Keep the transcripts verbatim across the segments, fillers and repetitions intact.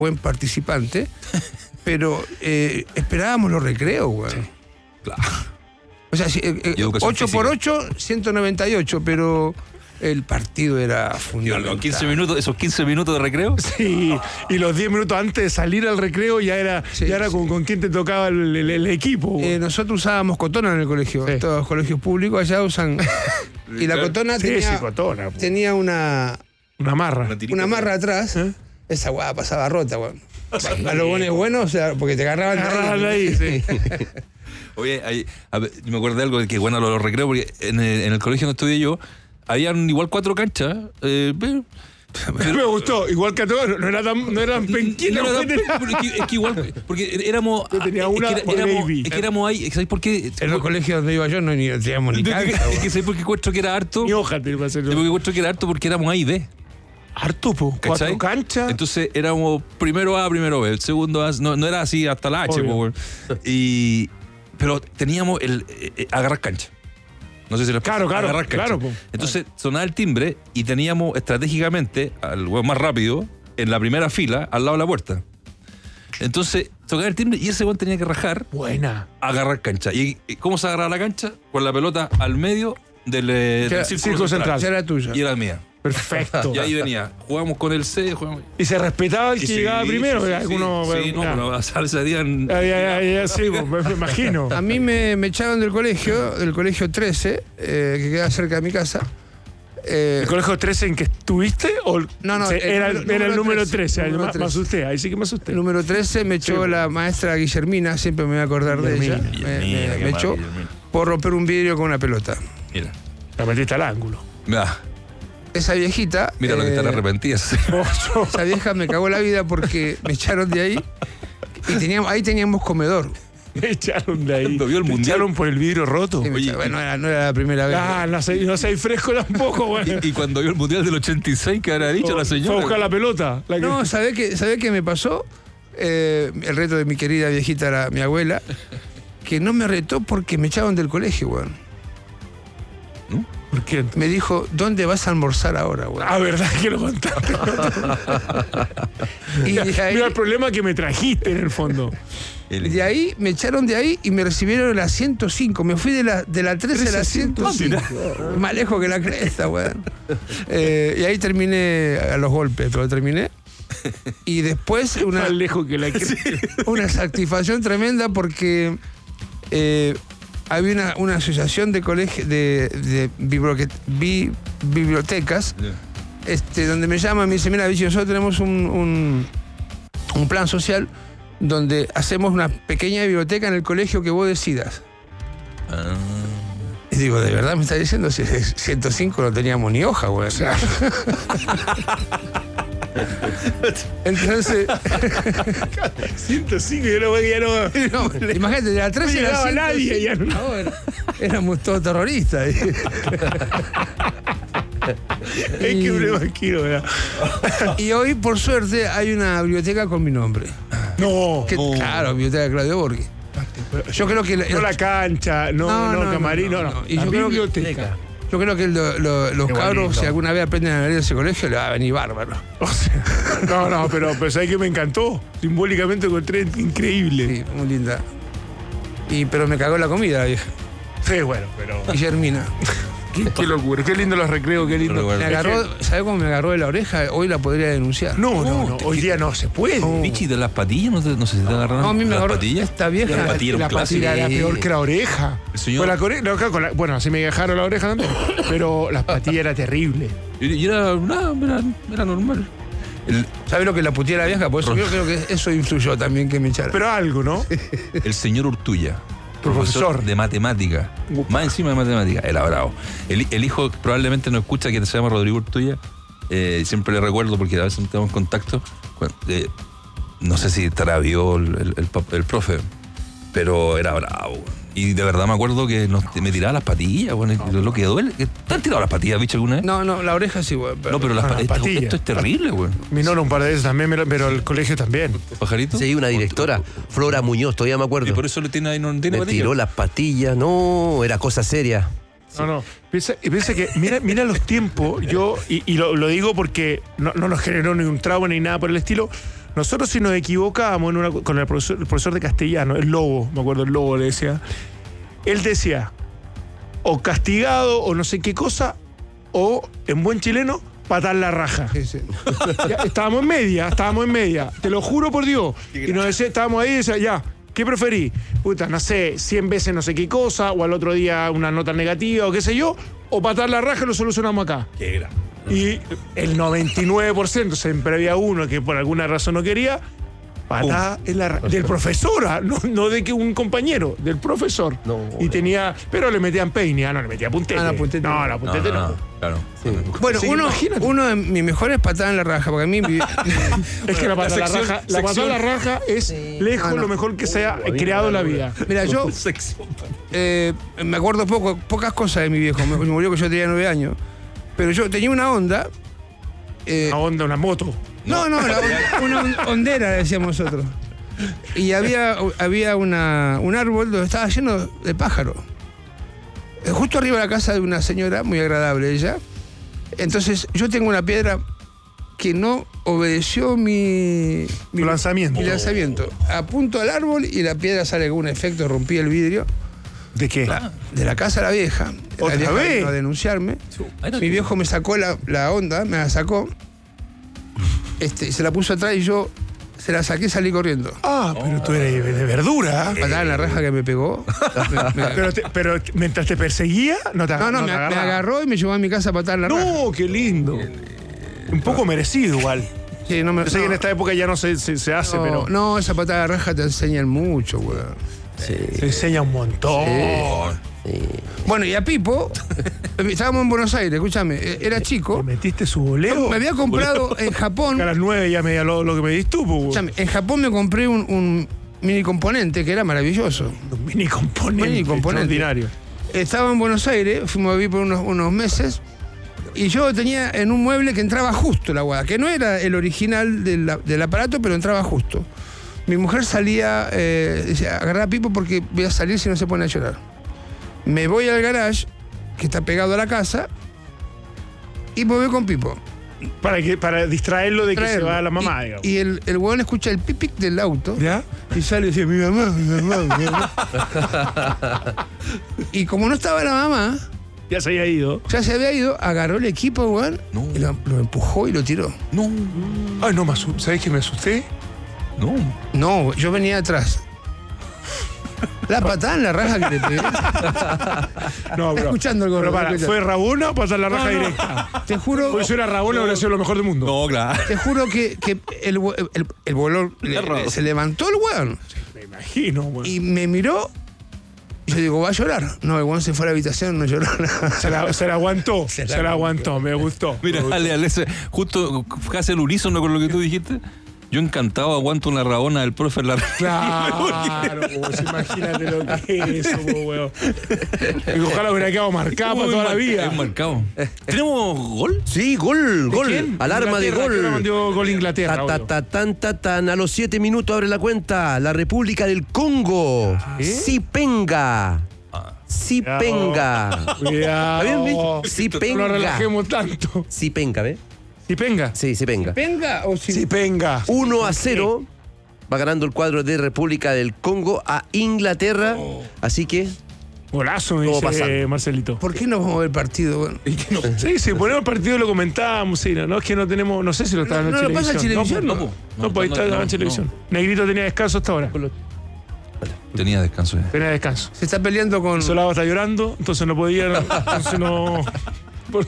buen participante, pero eh, esperábamos los recreos, güey. Sí. Claro. O sea, eh, ocho por ocho, ciento noventa y ocho, pero el partido era fundamental. Los quince minutos, esos quince minutos de recreo. Sí, y los diez minutos antes de salir al recreo ya era, sí, ya era sí. con, con quién te tocaba el, el, el equipo. Eh, nosotros usábamos cotona en el colegio. Sí. Todos los colegios públicos allá usan. Y la cotona sí, tenía, sí, cotona, tenía una. Una marra. Una, una marra atrás. ¿Eh? Esa guada pasaba rota, weón. Sí. A los buenos buenos, o sea, porque te agarraban de ahí. ahí sí. Oye, hay, a ver, me acuerdo de algo de que, bueno, los, los recreos, porque en el, en el colegio donde estudié yo, habían igual cuatro canchas. Eh, pero, pero, me gustó, igual que a todos, no eran tan, no eran penquinas. No era es que igual, porque éramos. Yo tenía una es que, éramos, es que éramos ahí, ¿sabes por qué? En los colegios donde iba yo no ni teníamos ni cancha. Es que ¿sabes por qué encuentro que era harto? Ni hoja te iba a hacer. Porque encuentro que era harto porque éramos A y B. Harto, po, cuatro canchas. Entonces éramos primero A, primero B, el segundo A, no, no era así hasta la H, po, y pero teníamos el eh, agarrar cancha. No sé si les Claro, claro, agarrar cancha. Claro, po. Entonces sonaba el timbre y teníamos estratégicamente al huevo más rápido en la primera fila al lado de la puerta. Entonces tocaba el timbre y ese hueón tenía que rajar. Buena. Agarrar cancha. ¿Y cómo se agarraba la cancha? Con la pelota al medio del, del círculo, círculo central. central. Era tuya. Y era mía. Perfecto. Y ahí venía, jugamos con el C, jugamos... Y se respetaba el que sí, llegaba primero. Sí, sí, alguno, sí, sí no, pero a salsa dían... Ya, ya, ya, sí, pues, me imagino. A mí me, me echaron del colegio, del colegio trece, eh, que queda cerca de mi casa. Eh, ¿El colegio trece en que estuviste? O no, no. Se, el era, número, era el número trece. número me, me asusté, ahí sí que me asusté. El número trece me echó sí, la maestra Guillermina, siempre me voy a acordar Guillermina, de ella. Guillermina, me, me, me echó Guillermina. Por romper un vidrio con una pelota. Mira. La metiste al ángulo. Mira. Esa viejita... Mira eh, lo que están arrepentidas. Esa vieja me cagó la vida porque me echaron de ahí y teníamos, ahí teníamos comedor. Me echaron de ahí. Cuando vio el mundial. Me echaron por el vidrio roto. Sí, Oye, bueno, no era, no era la primera vez. Ah, no sé, no sé fresco tampoco, güey. Y, y cuando vio el mundial del ochenta y seis, ¿qué habrá dicho oh, la señora? Fue a buscar la pelota. La que... No, ¿sabés qué, ¿sabés qué me pasó? Eh, el reto de mi querida viejita era mi abuela, que no me retó porque me echaron del colegio, güey. ¿No? ¿Por qué? Me dijo, ¿dónde vas a almorzar ahora, güey? Ah, verdad que lo contaste. Y mira, ahí, mira el problema que me trajiste en el fondo. De ahí, me echaron de ahí y me recibieron en la ciento cinco. Me fui de la, de la trece a la ciento cinco. Oh, más lejos que la cresta, güey. Eh, y ahí terminé a los golpes, pero terminé. Y después una, más lejos que la cresta. Una satisfacción tremenda porque... Eh, había una, una asociación de colegios de, de bibliote, bi, bibliotecas yeah. este, donde me llaman y me dicen, mira, Vichy, nosotros tenemos un, un, un plan social donde hacemos una pequeña biblioteca en el colegio que vos decidas. Uh. Y digo, ¿de verdad me estás diciendo? Si es ciento cinco no teníamos ni hoja, güey. O sea. Entonces ciento cinco y yo ya no, no imagínate, de la trece no llegaba a nadie ya no. No, era, éramos todos terroristas. Es y, que me imagino, ¿verdad? Y hoy por suerte hay una biblioteca con mi nombre. No, que, no. Claro, biblioteca de Claudio Borghi. Yo creo que no el, la cancha, no, no, no, no camarín, no, no, no. Y la yo biblioteca. Creo que, Yo creo que lo, lo, los Qué cabros, bonito. Si alguna vez aprenden a leer ese colegio, le va a venir bárbaro. O sea, no, no, pero, pero ¿sabes qué me encantó? Simbólicamente encontré increíble. Sí, muy linda. Y, pero me cagó la comida, la vieja. Sí, bueno, pero... Guillermina. Qué, qué locura, qué lindo los recreos, qué lindo. Me agarró, ¿sabes cómo me agarró de la oreja? Hoy la podría denunciar. No, no, no, hoy día no se puede. No. Bichi, de las patillas, no, te, no sé si te agarraron. No, a mí me agarró patillas. Esta vieja. La patilla, la patilla era peor que la oreja. El señor... la core... no, con la... Bueno, así me dejaron la oreja también, pero la patilla era terrible. Y era, no, era, era normal. El... ¿Sabes lo que la puteé la vieja? Por eso yo creo que eso influyó también que me echara. Pero algo, ¿no? El señor Urtulla. Profesor. Profesor de matemática. Upa. Más encima de matemática. Era bravo. El, el hijo probablemente no escucha, que se llama Rodrigo Urtulla. Eh, siempre le recuerdo porque a veces no tenemos contacto. Eh, no sé si estará vivo el, el, el, el profe, pero era bravo. Y de verdad me acuerdo que nos, me tiraba las patillas, bueno, no. Lo que duele. ¿Te han tirado las patillas, bicho, alguna vez? No, no, la oreja sí, güey. No, pero las, no, las esto, patillas. Esto es terrible, güey. Mi nona un par de veces también, pero el colegio también. ¿Pajarito? Sí, una directora, Flora Muñoz, todavía me acuerdo. Y por eso le tiene ahí, no tiene me tiró las patillas, no, era cosa seria. Sí. No, no, piensa, piensa que, mira, mira los tiempos, yo, y, y lo, lo digo porque no, no nos generó ni un trauma ni nada por el estilo. nosotros si nos equivocábamos en una, con el profesor, el profesor de castellano, el Lobo, me acuerdo, el Lobo le decía, él decía, o castigado o no sé qué cosa, o en buen chileno, patar la raja. Sí, sí. Ya, estábamos en media, estábamos en media, te lo juro por Dios. Y nos decía, estábamos ahí y decía, ya, ¿qué preferí? Puta, no sé, cien veces no sé qué cosa, o al otro día una nota negativa, o qué sé yo, o patar la raja y lo solucionamos acá. ¿Qué era? Y el noventa y nueve por ciento, siempre había uno que por alguna razón no quería, patada en la raja. Del profesor, no, no de que un compañero, del profesor. No, y tenía, pero le metían peine, ah, no le metía puntete. Ah, no, puntete no, no. la puntete no. No, no, no, claro. Sí. Bueno, Así que uno, imagínate. uno de mis mejores patadas en la raja, porque a mí... mi- Es que la patada en la sección- raja, la patada en la raja es lejos Ah, no. lo mejor que se ha creado en la vida. Mira, yo eh, me acuerdo poco, pocas cosas de mi viejo. Me, me murió que yo tenía nueve años. Pero yo tenía una onda... eh, Una onda, una moto. no, no, la- una hondera, decíamos nosotros. Y había, había una, un árbol donde estaba lleno de pájaros. Eh, Justo arriba de la casa de una señora, muy agradable ella. Entonces, yo tengo una piedra que no obedeció mi, mi Tu lanzamiento. Mi lanzamiento. Apunto al árbol y la piedra sale con un efecto, rompí el vidrio ¿De qué? de la casa a la vieja. ¿Otra la vieja vez? vino a denunciarme. Ahí no- Mi viejo me sacó la, la onda, me la sacó. Este, y se la puso atrás y yo se la saqué y salí corriendo. Ah, pero tú eres de verdura. Patada en la raja que me pegó. Me- me- Pero, te- pero mientras te perseguía, no te, no, no, te me, me agarraba. agarró y me llevó a mi casa a patar en la raja. No, qué lindo. Un poco merecido igual. Sí, no me, Yo sé que en no, esta época ya no se, se, se hace, no, pero no, esa patada de raja te enseñan mucho, weón. se enseña un montón. Bueno, y a Pipo, estábamos en Buenos Aires, escúchame, era ¿Te chico. metiste su bolero? Me había comprado en Japón, Que a las nueve ya me dio lo, lo que me diste tú, pues. escúchame, en Japón me compré un, un mini componente que era maravilloso. Un mini componente. Mini componente. Extraordinario. Estaba en Buenos Aires, fuimos a vivir por unos, unos meses, y yo tenía en un mueble que entraba justo la guada, que no era el original del, del aparato, pero entraba justo. Mi mujer salía, eh, decía, agarrá a Pipo porque voy a salir si no se pone a llorar. Me voy al garage, que está pegado a la casa, y me voy con Pipo. Para, que, para distraerlo de que Traerlo. se va la mamá, y, digamos. y el, el huevón escucha el pipic del auto. ¿Ya? Y sale y dice, mi mamá, mi mamá, mi mamá. Y como no estaba la mamá, Ya se había ido. ya se había ido, agarró el equipo, weón, No. y lo, lo empujó y lo tiró. No, Ay, no, me asusté. ¿Sabes que me asusté? no. No, yo venía atrás. La patada en la raja que le pegué. No, pero. escuchando el gorro, Pero para, escucha. ¿fue Rabona o pasar la raja No, no. directa? Te juro, Porque si era Rabona, habría sido lo mejor del mundo. No, claro. te juro que, que el, hue- el, el bolón le- Error. se levantó el weón Me imagino, güey. y me miró. Y yo digo, ¿va a llorar? No, el weón se fue a la habitación, no lloró nada. Se la, se la aguantó. Se Se la, la aguantó, me gustó. Mira, dale, dale, ese- justo casi el unísono con lo que tú dijiste. Yo encantado aguanto una rabona del profe en la Claro, pues, imagínate lo que es eso, pues, weón. Y ojalá hubiera quedado marcado para Uy, toda la mar- vida. Es marcado. ¿Tenemos gol? Sí, gol, gol. ¿Quién? Alarma de Inglaterra, gol. ¿quién le mandó gol Inglaterra? Ta, ta, obvio? ta, tan, ta, tan. A los siete minutos abre la cuenta. La República del Congo. Sipenga. Sipenga. Cuidado. ¿Está bien, vi? No lo Sipenga. relajemos tanto. Sipenga, ¿ves? ¿Y penga? Sí, Sipenga. ¿Venga o si Sí, penga. uno a cero. Va ganando el cuadro de República del Congo a Inglaterra. Así que Golazo, me Todo dice pasando. Marcelito. ¿Por qué no vamos a ver el partido, weón? Sí, si ponemos el partido lo comentábamos, sí, no, no es que no tenemos, no sé si lo estaban No, en no lo pasa en televisión. televisión, no, no. no, No, no, pues ahí no, está no, en no. televisión. Negrito tenía descanso hasta ahora. Tenía descanso. ya. Tenía descanso. Se está peleando con... Solado está llorando, entonces no podía, entonces no. por-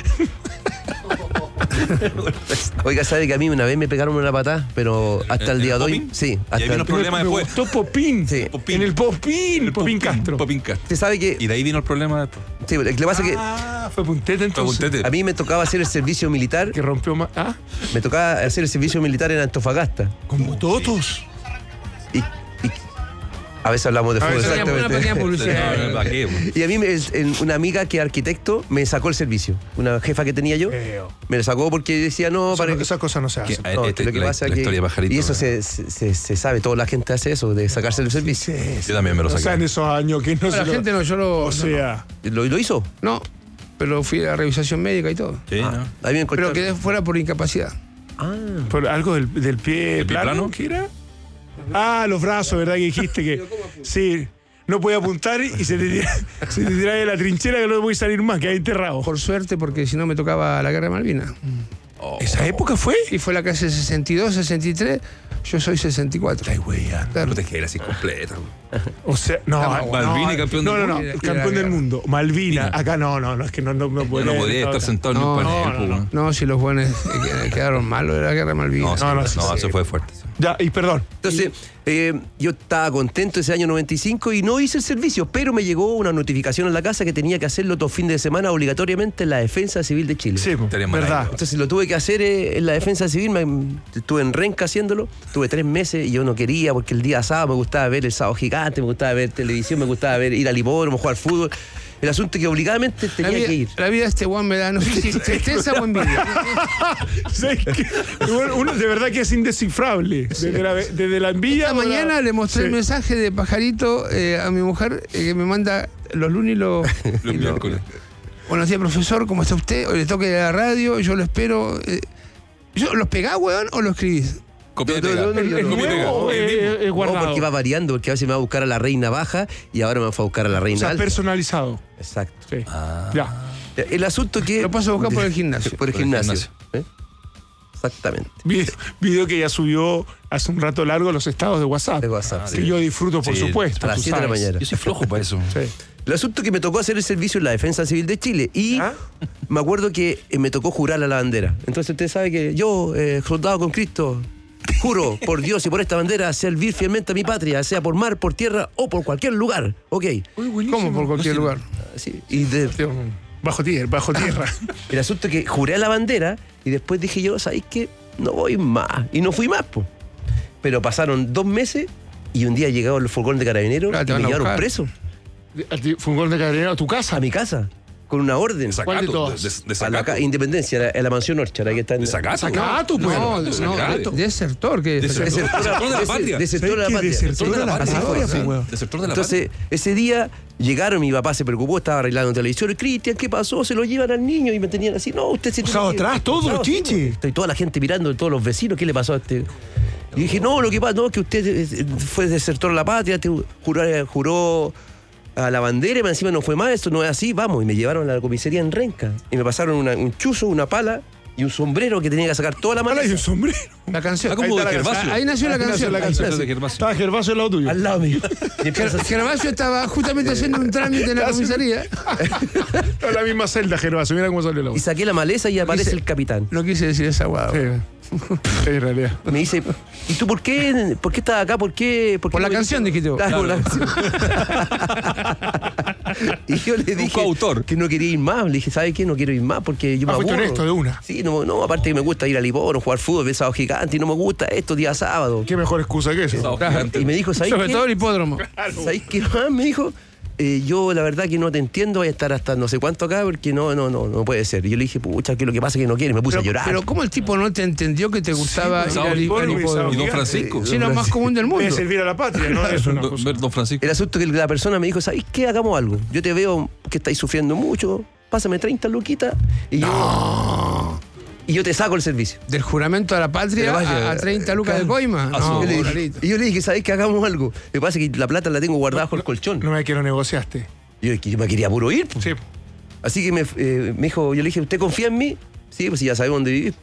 Oiga, sabe que a mí una vez me pegaron una patada, pero hasta el ¿En día el de hoy. Popín? Sí, Y ahí hasta vino el, el problema me después. gustó Popín. Sí. Popín. En el Popín, El Popín Castro. Popín Castro. Usted sabe que. Y de ahí vino el problema después. Sí, lo que pasa es que Ah, fue puntete Fue entonces. puntete. a mí me tocaba hacer el servicio militar. Que rompió más. Ah, Me tocaba hacer el servicio militar en Antofagasta. como todos. Y, y- a veces hablamos de A fútbol, veces Una pequeña exactamente. publicidad. No, no, ¿para qué, pues? Y a mí, me- el- una amiga que es arquitecto me sacó el servicio. Una jefa que tenía yo. Feo. Me lo sacó porque decía, no, para que. Esas cosas no se Que- hacen. No, este- que lo que la- pasa la que- historia de Pajarito, y eso ¿no? se, se, se sabe, toda la gente hace eso, de sacarse el servicio. Yo también me lo O sea, saqué. en esos años que no No, se la lo- gente no, yo lo... O sea, ¿Lo, lo hizo? No, pero fui a la revisación médica y todo. Sí, Ah, ¿no? a mí me Pero encontraron- quedé fuera por incapacidad. Ah. Por algo del, del pie ¿El pie plano, plano? ¿qué era? Ah, los brazos, ¿verdad que dijiste que? Sí, no podía apuntar y se te tira, se te tira de la trinchera que no puede salir más, que hay enterrado. Por suerte, porque si no me tocaba la guerra de Malvinas. ¿Esa época fue? Y fue la clase sesenta y dos, sesenta y tres, yo soy sesenta y cuatro. Ay, güey, ya. Claro. Puta, es que era así completa. O sea, no, Ah, no, Malvina, no, campeón no, del no, mundo. no, campeón del mundo. Malvina, acá no, no, no, es que no, no, no No, puede. no podía estar sentado en No, un no, panel. no, pues, no. weón. No, si los buenos eh, quedaron malos de la guerra de Malvinas. No, sí, No, no, no, sí, sí. eso fue fuerte. sí. Ya, y perdón. Entonces, eh, yo estaba contento ese año noventa y cinco y no hice el servicio, pero me llegó una notificación en la casa que tenía que hacerlo todo fin de semana obligatoriamente en la Defensa Civil de Chile. Sí, Estaría mal verdad. ahí. Entonces lo tuve que hacer eh, en la Defensa Civil, me, estuve en Renca haciéndolo, tuve tres meses y yo no quería porque el día sábado me gustaba ver el sábado gigante, me gustaba ver televisión, me gustaba ver ir al hipódromo, jugar fútbol. El asunto es que obligadamente La tenía vida, que ir. la vida de este Juan me da, no sé si tristeza o envidia. ¿Sabes qué? Bueno, uno de verdad que es indescifrable. Desde la, desde la envidia. Esta o la- mañana le mostré Sí. el mensaje de Pajarito eh, a mi mujer eh, que me manda los lunes y los... Los y los- miércoles. Buenos días, profesor, ¿cómo está usted? Hoy le toque ir a la radio, yo lo espero. eh, ¿Yo los pegás, weón, o lo escribís? Copia y No, no, pega. no, no, ¿El, el no, Copia y pega. nuevo o El es, mismo. es No, guardado? porque va variando, porque a veces me va a buscar a la reina baja y ahora me fue a buscar a la O reina sea, alta. personalizado. Exacto. Sí. Ah. Ya. El asunto que... Lo paso a buscar por el gimnasio. Por el Por el gimnasio. gimnasio. ¿eh? Exactamente. Video, video que ya subió hace un rato largo los estados de WhatsApp. De WhatsApp, Que sí. yo disfruto, por Sí, supuesto. a las tú siete de la sabes. mañana. Yo soy flojo para eso. Sí. El asunto es que me tocó hacer el servicio en la Defensa Civil de Chile y ¿Ah? me acuerdo que eh, me tocó jurar a la bandera. Entonces usted sabe que yo, eh, soldado con Cristo, juro por Dios y por esta bandera servir fielmente a mi patria, sea por mar, por tierra o por cualquier lugar. Ok. Uy, buenísimo. ¿Cómo? Por cualquier lugar. Así, y de- Bajo tierra, bajo tierra. el asunto es que juré a la bandera y después dije yo, ¿sabéis qué? No voy más. Y no fui más, po. Pero pasaron dos meses y un día llegado el furgón de carabineros Claro, te y van me a llevaron buscar. preso ¿A ti ¿Fue un gol de carabinero a tu casa? a mi casa con una orden. De ¿Cuál de sacato. todas? De, de A la sacato. ca- Independencia, la- en la mansión Orchard, que está en De sacato. Sacato, pues. No, de no, sacato. desertor, ¿qué es? Desertor. Desertor, Desertor de la dese- patria. Desertor de la ¿Sabes qué? patria. Desertor de la Así patria, fue, pues, sí. weón. Desertor de la Entonces, ese día llegaron, mi papá se preocupó, estaba arreglando televisión. Cristian, ¿qué pasó? Se lo llevan al niño y me tenían así. No, usted se Usado tiene que- atrás, todo, Usado, sí, chiche. Estoy toda la gente mirando, todos los vecinos, ¿qué le pasó a este? Y dije, no, lo que pasa, no, es que usted eh, fue desertor de la patria, te juró, juró a la bandera y encima no fue más, esto no es así, vamos. Y me llevaron a la comisaría en Renca. Y me pasaron una- un chuzo, una pala y un sombrero que tenía que sacar toda la mano. Ahora hay un sombrero. La canción. Ah, como Ahí de está la- Gervasio. Ahí nació la Ahí nació canción. la Ahí canción. nació. de Gervasio. Estaba Gervasio al lado tuyo. Al lado mío. Y empieza a- Gervasio estaba justamente haciendo un trámite en la comisaría. Está en la misma celda, Gervasio. Mira cómo salió la y voz. saqué la maleza y aparece Dice- el capitán. No quise decir esa guada. Sí. Sí, en realidad. Me dice, ¿y tú por qué, por qué estás acá? ¿Por qué? ¿Por, qué Por la no canción, viniste?" dijiste vos. Claro, por la canción. Y yo le dije coautor. que no quería ir más. Le dije, ¿sabes qué? No quiero ir más porque yo Ah, me fuiste aburro. honesto de una. Sí, no, no, aparte que me gusta ir al hipódromo, jugar fútbol, ver sábado gigante y no me gusta esto día sábado. Qué mejor excusa que eso. Sábado Claro. gigante. Y me dijo, ¿sabes Sobre qué? todo el hipódromo. ¿Sabes qué más? Me dijo, eh, yo la verdad que no te entiendo, voy a estar hasta no sé cuánto acá porque no, no, no, no puede ser. Y yo le dije, pucha, que lo que pasa es que no quiere, me puse Pero, a llorar. pero ¿cómo el tipo no te entendió que te gustaba pues, ir sábado al hipódromo y hipódromo? Y don Gigante. Francisco. Sí, lo más común del mundo. De servir a la patria, ¿no? Es una Do- cosa. Ver don Francisco. El asunto es que la persona me dijo, ¿sabes qué? Hagamos algo. Yo te veo que estáis sufriendo mucho, pásame treinta luquitas y yo, y yo te saco el servicio. Del juramento a la patria Pero vaya, a, a treinta lucas de coima. a su- No, Yo le dije- clarito. y yo le dije, ¿sabes qué? Hagamos algo. Lo que pasa es que la plata la tengo guardada bajo el colchón. No me que lo negociaste. Y yo, que yo me quería puro ir. pues. Sí. Así que me, eh, me dijo, yo le dije, ¿usted confía en mí? Sí, pues sí, ya sabemos dónde vivís.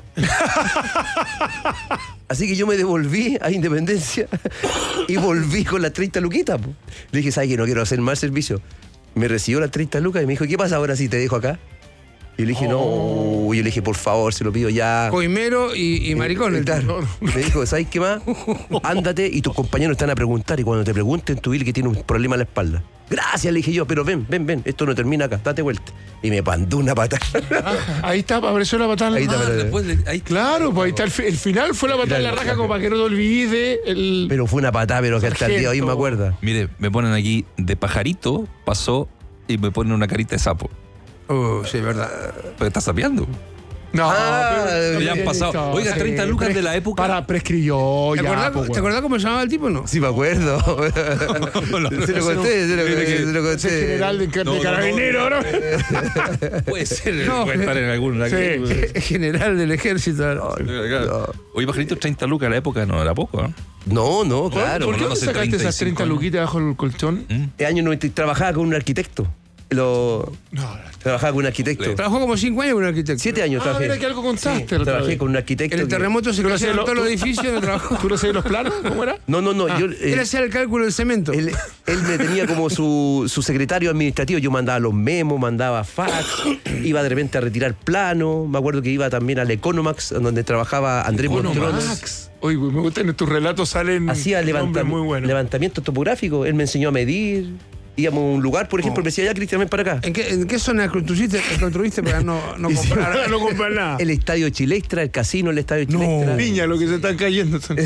Así que yo me devolví a Independencia y volví con las treinta luquitas. po. Le dije, ¿sabes qué? No quiero hacer más servicio. Me recibió las treinta lucas y me dijo, ¿qué pasa ahora si te dejo acá? Y yo le dije, no. Y yo le dije, por favor, se lo pido ya. Coimero y, y maricón. Eh, el claro. tipo. Me dijo, ¿sabes qué más? Ándate y tus compañeros están a preguntar y cuando te pregunten tú dile que tiene un problema en la espalda. Gracias, le dije yo, pero ven, ven, ven, esto no termina acá, date vuelta. Y me mandó una patada. Ah, ahí está, apareció la patada. Ahí está, Ah, pero- Después de- ahí- Claro, pues ahí está el, fi- el final fue la patada en la Claro. raja como para que no te olvides de el. Pero fue una patada, pero que hasta el día de hoy me Sargento. acuerda. Mire, me ponen aquí de pajarito, pasó y me ponen una carita de sapo. Oh, sí, verdad. Pero está sapeando. No, Ah, pero- ya han pasado. Oiga, treinta lucas de la época. Para, prescribió ¿Te ya. acordás, pues, ¿te bueno. acordás cómo se llamaba el tipo o no? Sí, me acuerdo. Se lo conté, se lo, se lo Ese conté. general de, de No, no, carabinero, ¿no? Puede ser, No, puede estar en algún Sí. General del ejército. Claro. Oye, Pajarito, treinta lucas de la época no era poco, ¿eh? No, no, claro. ¿Por qué no hace sacaste treinta y esas cinco treinta años. luquitas bajo el colchón? El año noventa trabajaba con un arquitecto. Lo, No, trabajaba con un arquitecto. Trabajó como cinco años con un arquitecto. Siete años ah, trabajé. mira que algo contaste. Sí, la otra trabajé vez. con un arquitecto. En el que- terremoto se ¿Tú lo cayeron hacías todos lo- los tú- edificios donde trabajó. ¿Tú no sabes los planos? ¿Cómo era? No, no, no. Ah, yo, él eh, hacía el cálculo del cemento. él, él me tenía como su, su secretario administrativo. Yo mandaba los memos, mandaba fax, iba de repente a retirar plano. Me acuerdo que iba también al Economax, donde trabajaba Andrés Montrones. Max. Oye, me gusta en tus relatos salen Hacía nombres levanta- muy buenos. levantamientos topográficos. Él me enseñó a medir. Íbamos a un lugar, por ejemplo, me decía, ya, Cristian, ven para acá. ¿En qué, en qué zona construiste, construiste para no, no comprar? Ahora no compran nada. El estadio Chilextra, el casino, el estadio Chilextra. Niña, lo que se están cayendo. son-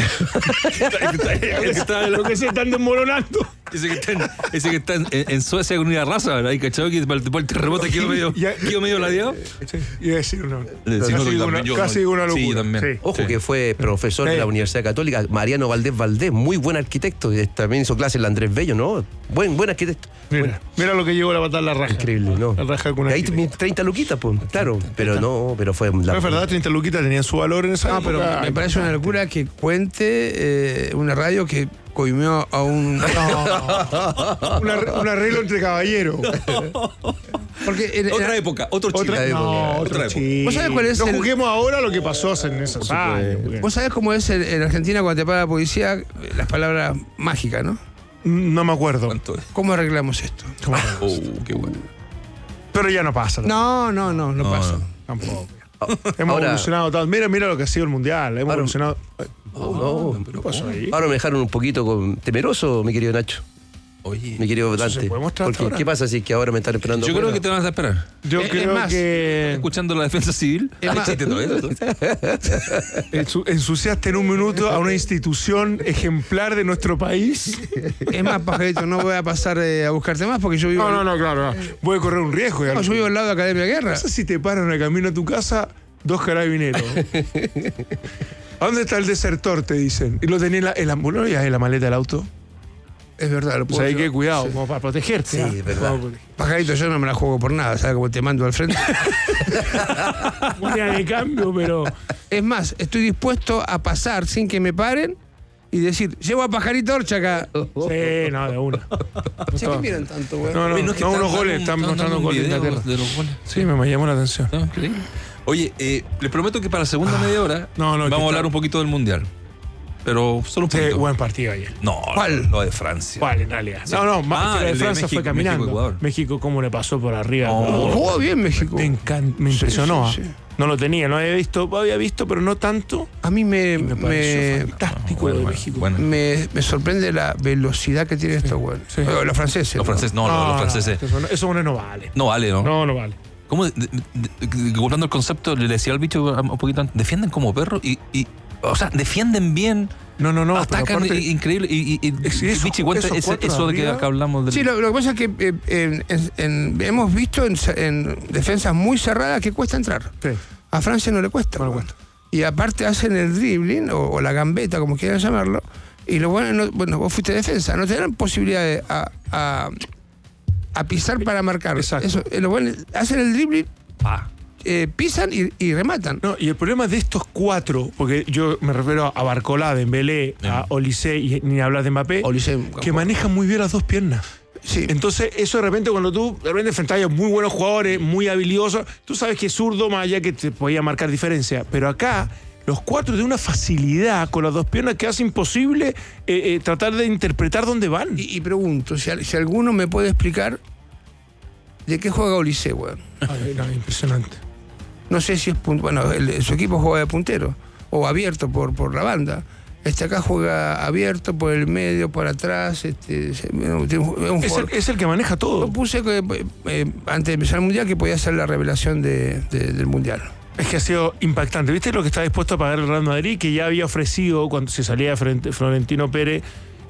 lo que se están desmoronando. Ese que está en, ese que está en, en Suecia con una raza, ¿verdad? Y cachado que después el terremoto quedó medio, Ya- quedó medio ladeado. Sí, iba a decir una, Sí, casi, no, una, también, yo casi no. una locura. Sí, yo también. Sí. Ojo Sí. que fue profesor de Sí. la Universidad Católica, Mariano Valdés Valdés, muy buen arquitecto, y también hizo clases en la Andrés Bello, ¿no? Buen, buen arquitecto. Mira, mira lo que llegó a patar la raja. Increíble, ¿no? La raja con Y una ahí mis treinta luquitas, pues, claro, pero no, pero fue la, No es verdad, treinta luquitas tenían su valor en esa No, época. pero me parece una locura que cuente eh, una radio que coimió a un... Una- un arreglo entre caballeros. Porque en- en- Otra época, otro Otra, Chile. no, Otra otro época. chiste. ¿Vos sabés cuál es No el- juguemos ahora lo que pasó en esos años. porque- ¿Vos sabés cómo es en, en Argentina cuando te paga la policía eh, las palabras mágicas, no? No me acuerdo. ¿Cuánto es? ¿Cómo arreglamos esto? ¿Cómo? Oh, qué bueno. Pero ya no pasa. No, no, no, no, No, pasa. no. Tampoco. Hemos Ahora- evolucionado tanto. Mira, mira lo que ha sido el mundial. Hemos Ahora- evolucionado. Oh, no. ¿Qué pasó ahí? Ahora me dejaron un poquito con- temeroso, mi querido Nacho, Oye, mi querido Eso se Dante. puede mostrar Porque, ahora. ¿qué pasa si es que ahora me están esperando? yo creo afuera? que te van a esperar. Yo Es- es creo más, que Escuchando la defensa civil. Es Hay más- chiste todo esto. ensu- ensuciaste en un minuto a una institución ejemplar de nuestro país. Es más, pajarito, no voy a pasar eh, a buscarte más porque yo vivo, No, no, no, claro. No. Voy a correr un riesgo. Ya no, lo- yo vivo al lado de Academia Guerra. No sé si te paran a camino a tu casa dos carabineros. ¿A dónde está el desertor? Te dicen. Y lo tenía en la, en la ambulancia, en la maleta del auto. Es verdad, lo O puedo sea, hay llevar. que cuidado, Sí. como para protegerte. Sí, ¿ah? es verdad. Como- Pajarito, yo no me la juego por nada, ¿sabes? Como te mando al frente. Moneda de cambio, pero. Es más, estoy dispuesto a pasar sin que me paren y decir, llevo a Pajarito Orcha acá. Sí, no, de una. Che, ¿qué miran tanto, güey? No, no, Oye, no, es que unos están goles, dando- están están mostrando dando un goles de video Inglaterra. de los goles. Sí, me llamó la atención. No, increíble. Oye, eh, les prometo que para la segunda media hora no, no, vamos que a hablar está- un poquito del Mundial. Pero solo un Sí, poquito. buen partido ayer. No, ¿Cuál? lo de Francia. ¿Cuál en realidad? No, no, más Ah, que la de el de Francia México- fue caminando. México-Ecuador. México, cómo le pasó por arriba. a No. Ecuador. Jugó bien México. Me, encan- me impresionó. sí, ¿ah? sí. No lo tenía, no había visto, había visto, pero no tanto. A mí me, Me pareció me, fantástico Bueno, lo de bueno, México. bueno. me, me sorprende la velocidad que tienen estos güeyes. sí. Eh, Los franceses. Los ¿no? franceses, no, los, los franceses. Eso, no- eso no vale. No vale, ¿no? No, no vale. ¿Cómo? de- de- de- Guardando el concepto, le decía al bicho un poquito antes, defienden como perros y, y. O sea, defienden bien. No, no, no. pero atacan aparte- i- increíble. Y, y, y Es- eso- Vichy, cuenta esos ese- cuatro eso de que arriba. acá hablamos del. Sí, lo, lo que pasa es que eh, en- en- en- hemos visto en, en defensas muy cerradas que cuesta entrar. Sí. A Francia no le cuesta. No le güey. cuesta. Y aparte hacen el dribbling o, o la gambeta, como quieran llamarlo. Y lo bueno, no- bueno, vos fuiste defensa, no te dan posibilidad de a, a, a pisar para marcar. Exacto. Eso, eh, lo bueno, hacen el dribbling, Ah, eh, pisan y, y rematan. No, y el problema de estos cuatro, porque yo me refiero a Barcolá, Dembélé, a Olise y ni hablar de Mbappé, Olise, que manejan muy bien las dos piernas. Sí. Entonces, eso de repente, cuando tú de repente enfrentas a muy buenos jugadores, muy habilidosos, tú sabes que es zurdo, más allá que te podía marcar diferencia. Pero acá, los cuatro de una facilidad con las dos piernas que hace imposible eh, eh, tratar de interpretar dónde van. Y, y pregunto, si, al- si alguno me puede explicar de qué juega Olise, weón. Ay, no, impresionante. No sé si es puntero. Bueno, el- su equipo juega de puntero o abierto por, por la banda. Este acá juega abierto por el medio, por atrás. Este, se- bueno, tiene un- es un Es el, jugador- es el que maneja Yo todo. puse que, eh, antes de empezar el mundial que podía ser la revelación de- de- del mundial. Es que ha sido impactante. ¿Viste lo que está dispuesto a pagar el Real Madrid? Que ya había ofrecido, cuando se salía frente- Florentino Pérez,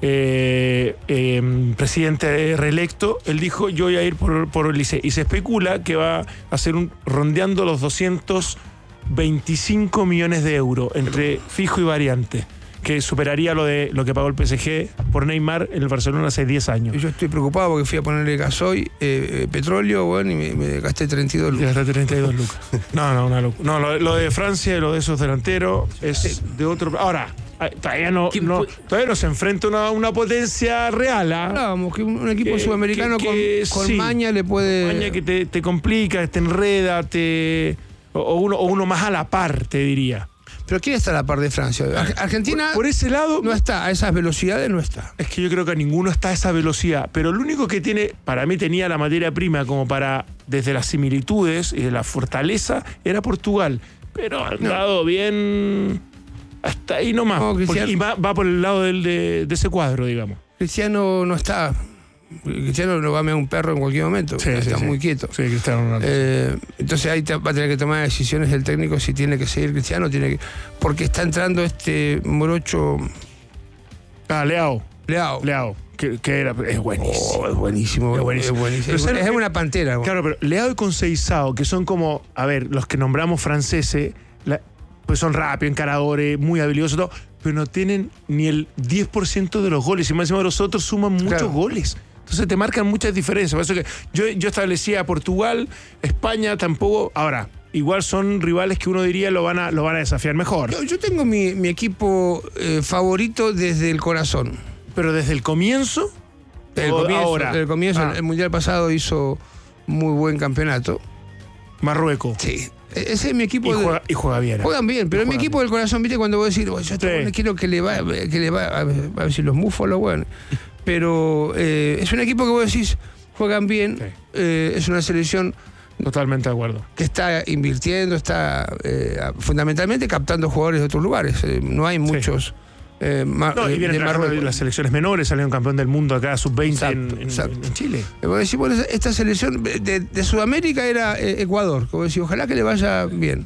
eh, eh, presidente reelecto, él dijo, yo voy a ir por, por Olise. Y se especula que va a ser un, rondeando los doscientos veinticinco millones de euros entre fijo y variante, que superaría lo de lo que pagó el P S G por Neymar en el Barcelona hace diez años. Yo estoy preocupado porque fui a ponerle gasoil, eh, eh, petróleo, bueno, y me, me gasté treinta y dos Y lucas. hasta treinta y dos lucas. No, no, una locura. No, lo, lo de Francia y lo de esos delanteros es de otro. Ahora, todavía no, ¿Quién no, fue? todavía no se enfrenta a una, una potencia real. ¿ah? Hablábamos que un, un equipo Que- sudamericano que- que con, con sí. maña le puede. Maña que te, te complica, te enreda, te. O, o uno, o uno más a la par, te diría. Pero ¿quién está a la par de Francia? Ar- Argentina Por, por ese lado. no está, a esas velocidades no está. Es que yo creo que a ninguno está a esa velocidad. Pero lo único que tiene, para mí tenía la materia prima como para, desde las similitudes y de la fortaleza, era Portugal. Pero han No. dado bien hasta ahí nomás. No, Porque- Cristiano- y va, va por el lado del, de, de ese cuadro, digamos. Cristiano no está. Cristiano lo va a mear un perro en cualquier momento. está muy quieto. Sí, Cristiano Ronaldo. Eh, entonces ahí te- va a tener que tomar decisiones el técnico si tiene que seguir Cristiano, tiene que, porque está entrando este morocho Ah, Leao. Leao. Leao. Que, que era, es buenísimo. Oh, es buenísimo, Es buenísimo. es buenísimo. Pero Es, ¿sabes es lo que- una pantera. bueno. Claro, pero Leao y Conceição, que son como, a ver, los que nombramos franceses, la- pues son rápidos, encaradores, muy habilidosos, todo, pero no tienen ni el diez por ciento de los goles. Y más encima los otros suman muchos Claro. goles. Entonces te marcan muchas diferencias. Por eso que yo, yo establecía a Portugal, España tampoco. Ahora, igual son rivales que uno diría lo van a, lo van a desafiar mejor. Yo, yo tengo mi, mi equipo eh, favorito desde el corazón. Pero desde el comienzo, Desde el o comienzo, ahora. desde el comienzo, Ah, el mundial pasado hizo muy buen campeonato. Marruecos. Sí. E- Ese es mi equipo. Y de- juega, y juega bien. ¿eh? Juegan bien, pero es mi Juegan equipo del corazón, ¿viste? Cuando vos decís, "Bueno, yo a este Sí. bueno quiero que le va, que le va a, a decir los búfalos, bueno. Pero eh, es un equipo que vos decís, juegan bien, Sí. eh, es una selección Totalmente de acuerdo. que está invirtiendo, está eh, fundamentalmente captando jugadores de otros lugares. Eh, no hay muchos eh, ma- No, y eh, vienen de trabajando Marruecos. las selecciones menores, salieron campeón del mundo acá, sub veinte en, Exacto, en- exacto. en Chile. Eh, Vos decís, bueno, esta selección de, de Sudamérica era eh, Ecuador, como decís, ojalá que le vaya bien.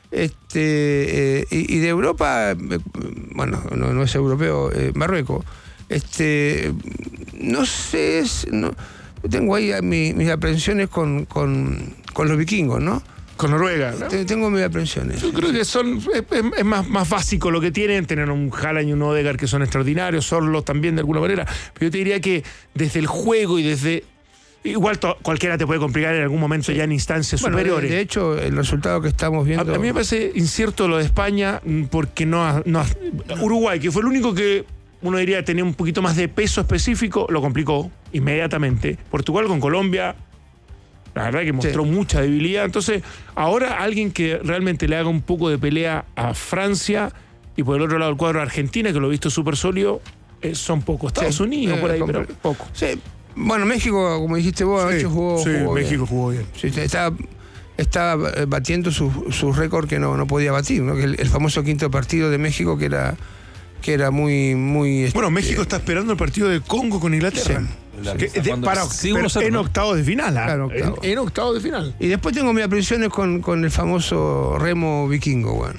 Este, eh, y, y de Europa, eh, bueno, no, no es europeo, eh, Marruecos. Este, no sé, es- no, tengo ahí mi- mis aprensiones con, con, con los vikingos, ¿no? Con Noruega. ¿no? Te- Tengo mis aprensiones. Yo creo que son es, es- es más, más básico lo que tienen, tener un Haaland y un Odegaard que son extraordinarios, Sorlos también de alguna manera, pero yo te diría que desde el juego y desde... Igual to- cualquiera te puede complicar en algún momento ya en instancias Bueno, de, superiores. de hecho, el resultado que estamos A, viendo... a mí me parece incierto lo de España mm, porque no, ha- no ha- Uruguay, que fue el único que uno diría tenía un poquito más de peso específico, lo complicó inmediatamente. Portugal con Colombia, la verdad que mostró Sí. mucha debilidad. Entonces, ahora alguien que realmente le haga un poco de pelea a Francia y por el otro lado el cuadro de Argentina, que lo he visto súper sólido, eh, son pocos. Estados Sí, Unidos, eh, por ahí, pero compre- poco. Sí. Bueno, México, como dijiste vos, anoche jugó, sí, jugó bien. México jugó bien. Sí, está, está eh, batiendo su, su récord que no, no podía batir, ¿no? Que el, el famoso quinto partido de México que era, que era muy, muy. Bueno, este, México está esperando el partido de Congo con Inglaterra. Sí. La- Que- está de- jugando- para- sí, pero uno cero, en ¿no? octavos de final. ¿ah? Claro, octavo. En, en octavos de final. Y después tengo mis aprensiones con, con el famoso remo vikingo, bueno.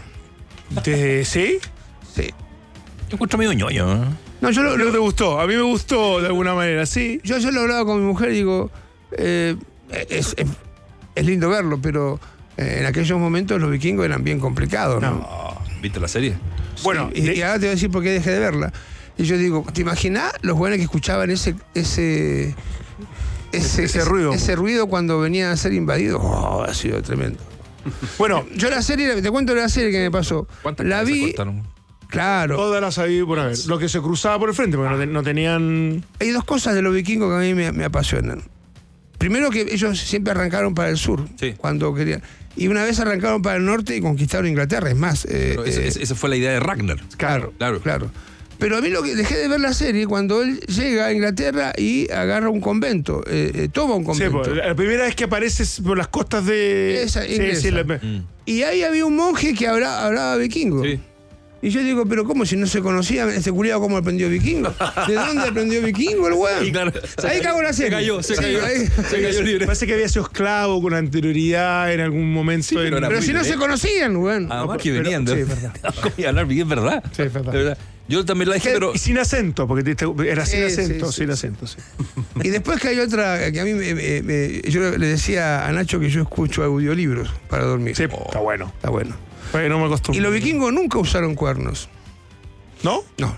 De- ¿Sí? Sí. Yo encuentro medio ñoño, ¿no? No, yo lo, ¿No lo- te gustó? A mí me gustó de alguna manera, sí. yo, yo lo hablaba con mi mujer y digo, eh, es, es- es lindo verlo, pero eh, en aquellos momentos los vikingos eran bien complicados, ¿no? Ah, ¿viste la serie? Bueno, y, de- y ahora te voy a decir por qué dejé de verla. Y yo digo, ¿te imaginás los buenos que escuchaban ese ese ese, Ese ruido. ese ruido cuando venían a ser invadidos? Oh, ha sido tremendo. Bueno, Yo la serie, te cuento la serie que me pasó. ¿Cuántas La cabezas vi, cortaron? claro. todas las había por haber. Lo que se cruzaba por el frente, porque no, te- no tenían. Hay dos cosas de los vikingos que a mí me, me apasionan. Primero que ellos siempre arrancaron para el sur, Sí. cuando querían. Y una vez arrancaron para el norte y conquistaron Inglaterra. Es más, eh, Pero ese- eh, ese- esa fue la idea de Ragnar. claro, Claro. claro. Pero a mí lo que dejé de ver la serie cuando él llega a Inglaterra y agarra un convento, eh, eh, toma un Sí, convento. pues, la primera vez que apareces por las costas de. Esa, sí, inglesa. sí, la- Mm. Y ahí había un monje que hablaba, hablaba vikingo. Sí. Y yo digo, pero ¿cómo si no se conocía este culiado cómo aprendió vikingo? ¿De dónde aprendió vikingo el weón? Y claro, Ahí cagó la serie. Se cayó, se Sí, cayó. ahí- Se cayó libre. Parece que había sido esclavo con anterioridad en algún momento. Sí, pero en- era Pero muy si no bien. se conocían, weón. Además que pero- venían sí, de. es verdad. ¿Cómo iba a hablar bien? Es verdad. Sí, es verdad. De verdad. Yo también la dije, Que- pero. Y sin acento, porque te- te- era sin Sí, acento, sí, sí, sin sí. acento, sí. Y después que hay otra, que a mí me, me- me- yo le decía a Nacho que yo escucho audiolibros para dormir. Sí, está bueno. Está bueno. Pues no me acostumbro. Y los vikingos nunca usaron cuernos. ¿No? No.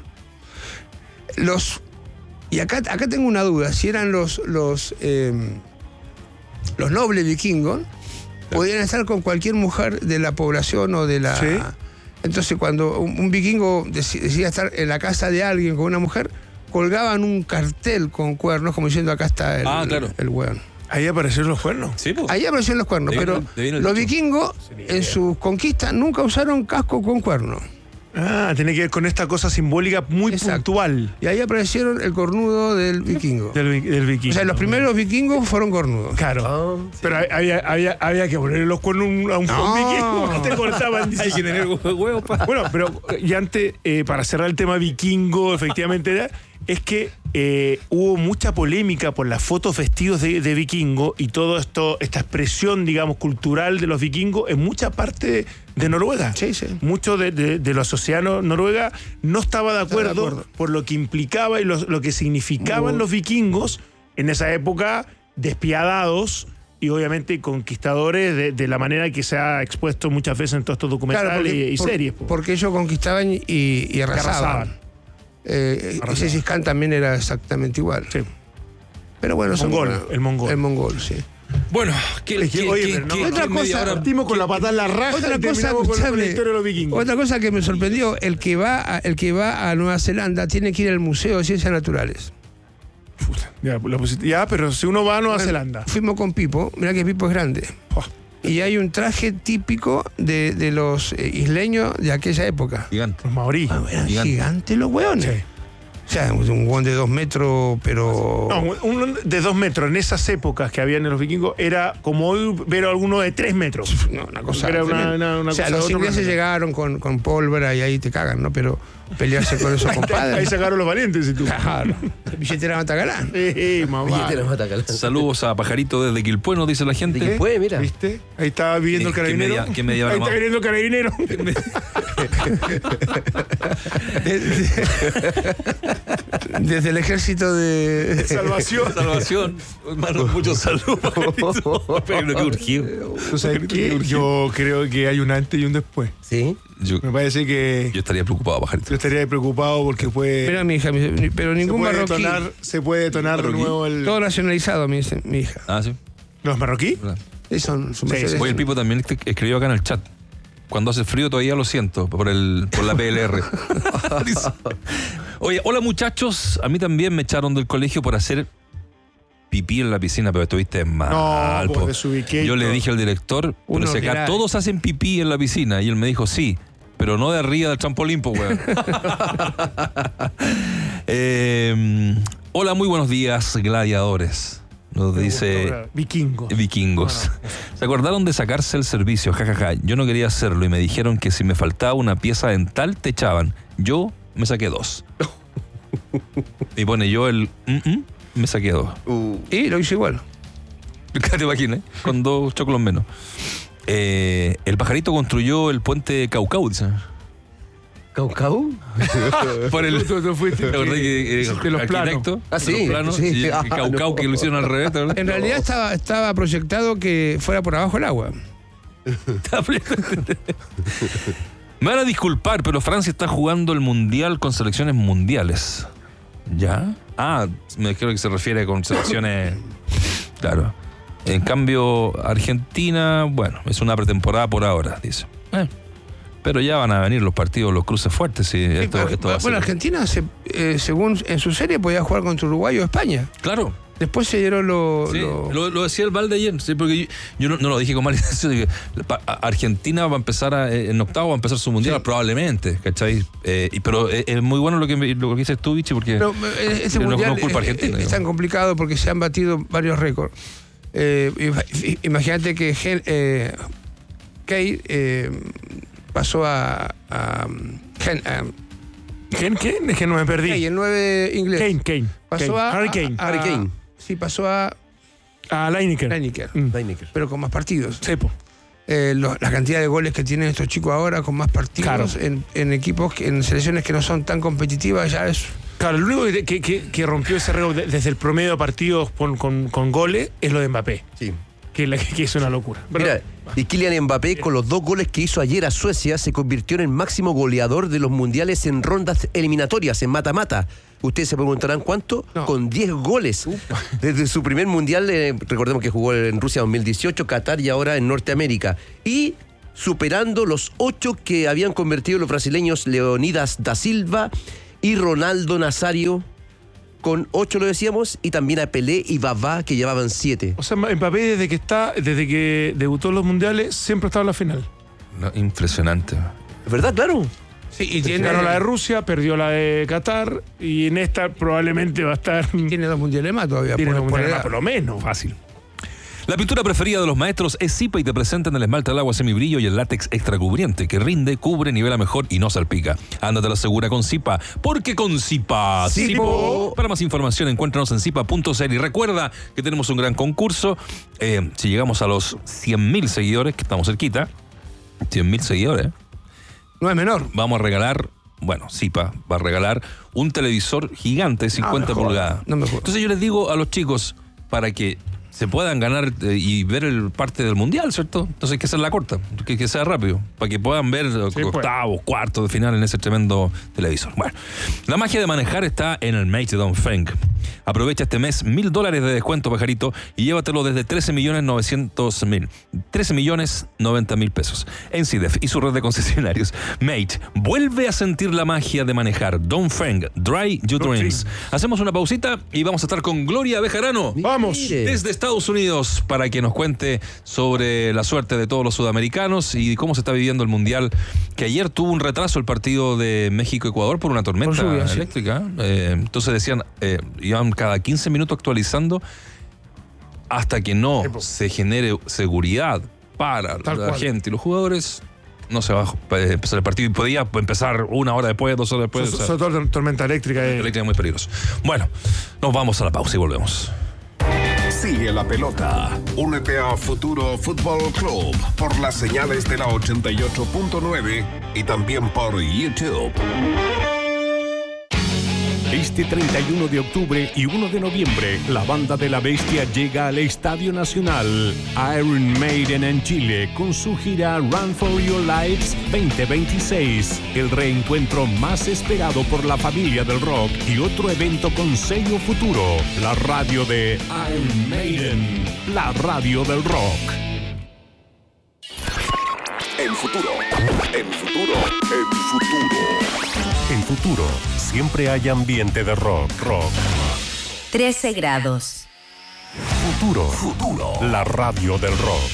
Los. Y acá, acá tengo una duda. Si eran los. los, eh, los nobles vikingos, podían estar con cualquier mujer de la población o de la. Sí. Entonces, cuando un, un vikingo dec- decía estar en la casa de alguien con una mujer, colgaban un cartel con cuernos, como diciendo acá está el, Ah, claro. el weón. Ahí aparecieron los cuernos. Sí, pues. Ahí aparecieron los cuernos, De pero vino- de vino el los dicho. vikingos en sus conquistas nunca usaron casco con cuernos. Ah, tiene que ver con esta cosa simbólica muy Exacto. puntual Y ahí aparecieron el cornudo del vikingo. del, vi- del vikingo. O sea, los primeros vikingos fueron cornudos. Claro. Ah, sí. Pero había, había, había que ponerle los cuernos a un, a un No. vikingo. No te cortaban. Hay que tener huevos para. Bueno, pero y antes, eh, para cerrar el tema vikingo, efectivamente, era, es que eh, hubo mucha polémica por las fotos vestidos de, de vikingo y todo esto, esta expresión, digamos, cultural de los vikingos en mucha parte de Noruega. Sí, sí. Mucho de, de, de los océanos Noruega no estaba de Estaba de acuerdo, acuerdo. por lo que implicaba y lo, lo que significaban Muy- los vikingos en esa época, despiadados y obviamente conquistadores de, de la manera que se ha expuesto muchas veces en todos estos documentales Claro, porque, y, y por- series. po. porque ellos conquistaban y, y arrasaban. arrasaban. Eh, Arrasaban. Gengis Khan también era exactamente igual. Sí. Pero bueno, son- Mongol, el mongol. El mongol, sí. Bueno, ¿qué, Es que, qué- oye, qué- pero no, qué- no, qué otra media cosa, hora? Partimos con la patada en la raja Otra y cosa, terminamos con, con la escuchame, historia de los vikingos. otra cosa que me sorprendió, el que va a, el que va a Nueva Zelanda tiene que ir al Museo de Ciencias Naturales. Ya, lo pusiste- ya, pero si uno va a Nueva Bueno, Zelanda. Fuimos con Pipo, mirá que Pipo es grande. Y hay un traje típico de, de los eh, isleños de aquella época. Gigante. Los maorí. Ah, eran Gigante. gigantes los hueones. Sí. O sea, un hueón de dos metros, pero... No, uno de dos metros en esas épocas que habían en los vikingos era como hoy ver a alguno de tres metros. No, una cosa. Era una- tremenda. una- una o sea, cosa de los otro ingleses planeta. llegaron con, con pólvora y ahí te cagan, ¿no? Pero pelearse con esos Ahí compadres. sacaron los valientes, y tú. Claro. Billetera Matagalán. Eh, eh, más Billetera vale. mata calán. Saludos a Pajarito desde Quilpué, nos dice la gente. ¿De qué puede? Mira. ¿Viste? Ahí está viviendo el ¿Qué carabinero. media- qué media hora Ahí más? está viviendo el carabinero. Desde el ejército de... Salvación. Salvación. Hermano, muchos saludos, Pajarito. Pero qué urgido. ¿Tú sabes qué? Yo creo que hay un antes y un después. Sí. Yo, Me parece que yo estaría preocupado, Pajarito. yo estaría preocupado porque puede, Mira, mi hija, me dice, pero se ningún puede marroquí. detonar, se puede detonar de ¿Marroquí? nuevo el... Todo nacionalizado, me dice mi hija. Ah, sí. ¿No es marroquí? Verdad. Sí, son sus Sí, mercedes. sí. Oye, el Pipo también te- escribió acá en el chat. Cuando hace frío todavía lo siento por el por la P L R. Oye, hola muchachos. A mí también me echaron del colegio por hacer pipí en la piscina, pero estuviste mal. No, po. pues, desubiqué y Yo le todo. dije al director, Un pero si acá ordinario. todos hacen pipí en la piscina. Y él me dijo, sí, pero no de arriba del trampolín, po, weón. Eh, hola, muy buenos días, gladiadores. Nos dice... Vikingo. Vikingos. ¿Se acordaron de sacarse el servicio? Ja, ja, ja. Yo no quería hacerlo y me dijeron que si me faltaba una pieza dental te echaban. Yo me saqué dos. Y pone yo el mm, mm, me saqué dos. Uh, Y lo hizo igual. ¿Te imaginas? Con dos choclos menos. Eh, el pajarito construyó el puente Caucau, dice. ¿Caucau? Por el... Tú, tú fuiste. ¿Te acordás que, eh, Hiciste los planos. arquitecto? Ah, sí, Los planos, sí. y el Ah, Caucau no. que lo hicieron al revés, ¿te acordás? En realidad estaba, estaba proyectado que fuera por abajo el agua. Me van a disculpar, pero Francia está jugando el mundial con selecciones mundiales. ¿Ya? Ah, me creo que se refiere con selecciones. Claro. En cambio, Argentina, bueno, es una pretemporada por ahora, dice. Eh, pero ya van a venir los partidos, los cruces fuertes. Y esto, Sí, esto va a bueno, ser- Argentina, se- eh, según en su serie, podía jugar contra Uruguay o España. Claro. Después se dieron los... Sí, los- lo, lo decía el Valde ayer, sí, porque yo, yo no, no lo dije con mala intención. Dije, pa- a- Argentina va a empezar a- en octavo, va a empezar su mundial, Sí. probablemente, ¿cachai? Eh, y- pero es, es muy bueno lo que, me- lo que dices tú, Vichy, porque Pero eh, este no- no mundial culpa es- argentina, es, es digamos. tan complicado porque se han batido varios récords. Eh, ima- imagínate que Gen- eh, Kane eh, pasó a... a, Gen- a- ¿Quién? ¿Quién? Es que no me perdí. Kane, el nueve inglés. Kane, Kane. Pasó Kane. a... Harry Kane. a- Harry Kane. Sí, pasó a A Lineker. Lineker, Mm. Lineker. pero con más partidos. Sepo. Eh, lo- la cantidad de goles que tienen estos chicos ahora con más partidos Claro. en, en equipos, que, en selecciones que no son tan competitivas, ya es... Claro, el único que, que- que- que rompió ese récord de- desde el promedio de partidos con, con- con goles es lo de Mbappé. Sí. que, la, que es una locura. Pero, Mira, y Kylian Mbappé, con los dos goles que hizo ayer a Suecia, se convirtió en el máximo goleador de los mundiales en rondas eliminatorias, en mata-mata. Ustedes se preguntarán cuánto, No. con diez goles. Desde su primer mundial, eh, recordemos que jugó en Rusia dos mil dieciocho, Qatar y ahora en Norteamérica. Y superando los ocho que habían convertido los brasileños Leonidas da Silva y Ronaldo Nazario, con ocho lo decíamos, y también a Pelé y Vavá, que llevaban siete. o sea, Mbappé desde que está, desde que debutó en los mundiales, siempre ha estado en la final. No, impresionante. ¿Es verdad? Claro. Sí, y tiene, Ganó la de Rusia, perdió la de Qatar, y en esta probablemente va a estar. tiene dos mundiales más todavía. Tiene por, dos por mundiales edad. más, por lo menos. Fácil. La pintura preferida de los maestros es Zipa y te presentan el esmalte al agua semibrillo y el látex extra cubriente que rinde, cubre, nivela mejor y no salpica. Ándate a la segura con Zipa, porque con Zipa, Zipo. Para más información encuéntranos en zipa punto c l y recuerda que tenemos un gran concurso. Eh, si llegamos a los cien mil seguidores, que estamos cerquita, cien mil seguidores, No es menor. vamos a regalar, bueno, Zipa va a regalar un televisor gigante, cincuenta me jodas, pulgadas. no me jodas. Entonces yo les digo a los chicos, para que se puedan ganar eh, y ver el parte del mundial, ¿cierto? Entonces hay que hacer la corta, que, que sea rápido, para que puedan ver Sí, octavos, cuartos de final en ese tremendo televisor. Bueno, la magia de manejar está en el Mate de Dongfeng. Aprovecha este mes mil dólares de descuento, pajarito, y llévatelo desde trece millones novecientos mil. trece millones noventa mil pesos. En C I D E F y su red de concesionarios. Mate, vuelve a sentir la magia de manejar. Dongfeng, Dry Your Dreams. Hacemos una pausita y vamos a estar con Gloria Bejarano. Vamos. Mire. Desde Estados Unidos, para que nos cuente sobre la suerte de todos los sudamericanos y cómo se está viviendo el Mundial, que ayer tuvo un retraso el partido de México-Ecuador por una tormenta Por lluvia, sí. eléctrica. Eh, entonces decían, eh, iban cada quince minutos actualizando hasta que no se genere seguridad para Tal la cual. gente y los jugadores. No se va a empezar el partido y podía empezar una hora después, dos horas después. So- o sea, Sobre todo tormenta eléctrica. eh. eléctrica es muy peligroso. Bueno, nos vamos a la pausa y volvemos. Sigue la pelota. Únete a Futuro Fútbol Club por las señales de la ochenta y ocho punto nueve y también por YouTube. Este treinta y uno de octubre y uno de noviembre, la Banda de la Bestia llega al Estadio Nacional Iron Maiden en Chile con su gira Run for Your Lives veinte veintiséis, el reencuentro más esperado por la familia del rock y otro evento con sello Futuro, la radio de Iron Maiden, la radio del rock. En Futuro, en Futuro, en Futuro. En Futuro, siempre hay ambiente de rock, rock. trece grados. Futuro, Futuro. la radio del rock.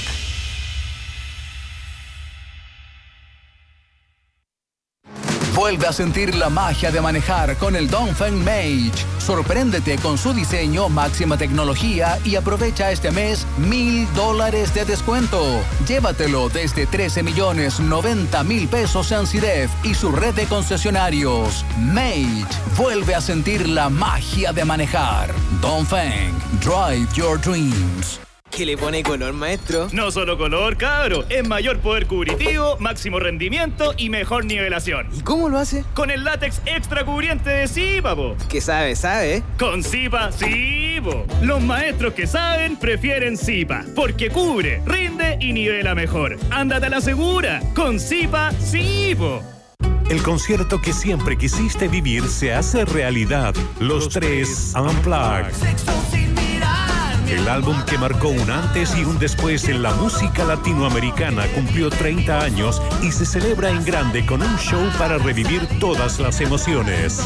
Vuelve a sentir la magia de manejar con el Dongfeng Mage. Sorpréndete con su diseño, máxima tecnología y aprovecha este mes mil dólares de descuento. Llévatelo desde trece millones noventa mil pesos en C I D E F y su red de concesionarios. Mage, vuelve a sentir la magia de manejar. Dongfeng, drive your dreams. ¿Qué le pone color, maestro? No solo color, cabro, es mayor poder cubritivo, máximo rendimiento y mejor nivelación. ¿Y cómo lo hace? Con el látex extra cubriente de Zipa, po. Que sabe, sabe. Con Zipa, sí, po. Los maestros que saben prefieren Zipa, porque cubre, rinde y nivela mejor. Ándate a la segura, con Zipa, sí, po. El concierto que siempre quisiste vivir se hace realidad. Los tres Unplugged. El álbum que marcó un antes y un después en la música latinoamericana cumplió treinta años y se celebra en grande con un show para revivir todas las emociones.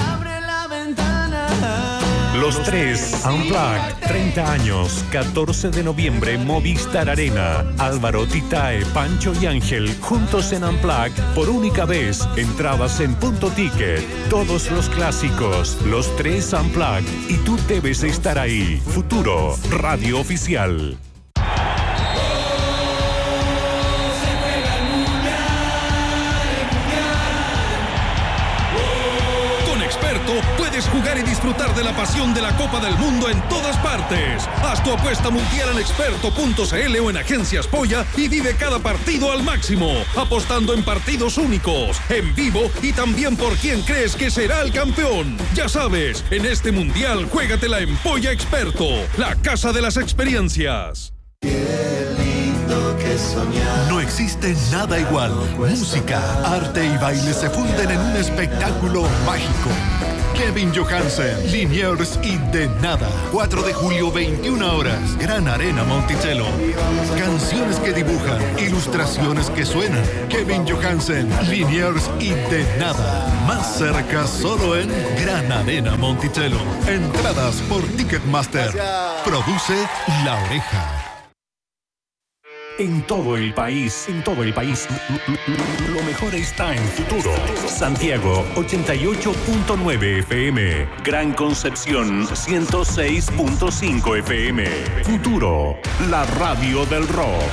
Los tres Unplugged, treinta años, catorce de noviembre, Movistar Arena. Álvaro, Titae, Pancho y Ángel, juntos en Unplugged por única vez. Entradas en Punto Ticket. Todos los clásicos, los tres Unplugged. Y tú debes estar ahí. Futuro, radio oficial. Puedes jugar y disfrutar de la pasión de la Copa del Mundo en todas partes. Haz tu apuesta mundial en experto punto c l o en Agencias Polla y vive cada partido al máximo, apostando en partidos únicos, en vivo y también por quién crees que será el campeón. Ya sabes, en este mundial juégatela en Polla Experto, la casa de las experiencias. No existe nada igual. Música, arte y baile se funden en un espectáculo mágico. Kevin Johansen, Liniers y De Nada. cuatro de julio, veintiuna horas. Gran Arena Monticello. Canciones que dibujan, ilustraciones que suenan. Kevin Johansen, Liniers y De Nada. Más cerca solo en Gran Arena Monticello. Entradas por Ticketmaster. Produce La Oreja. En todo el país, en todo el país, lo mejor está en Futuro. Santiago, ochenta y ocho punto nueve F M. Gran Concepción, ciento seis punto cinco F M. Futuro, la radio del rock.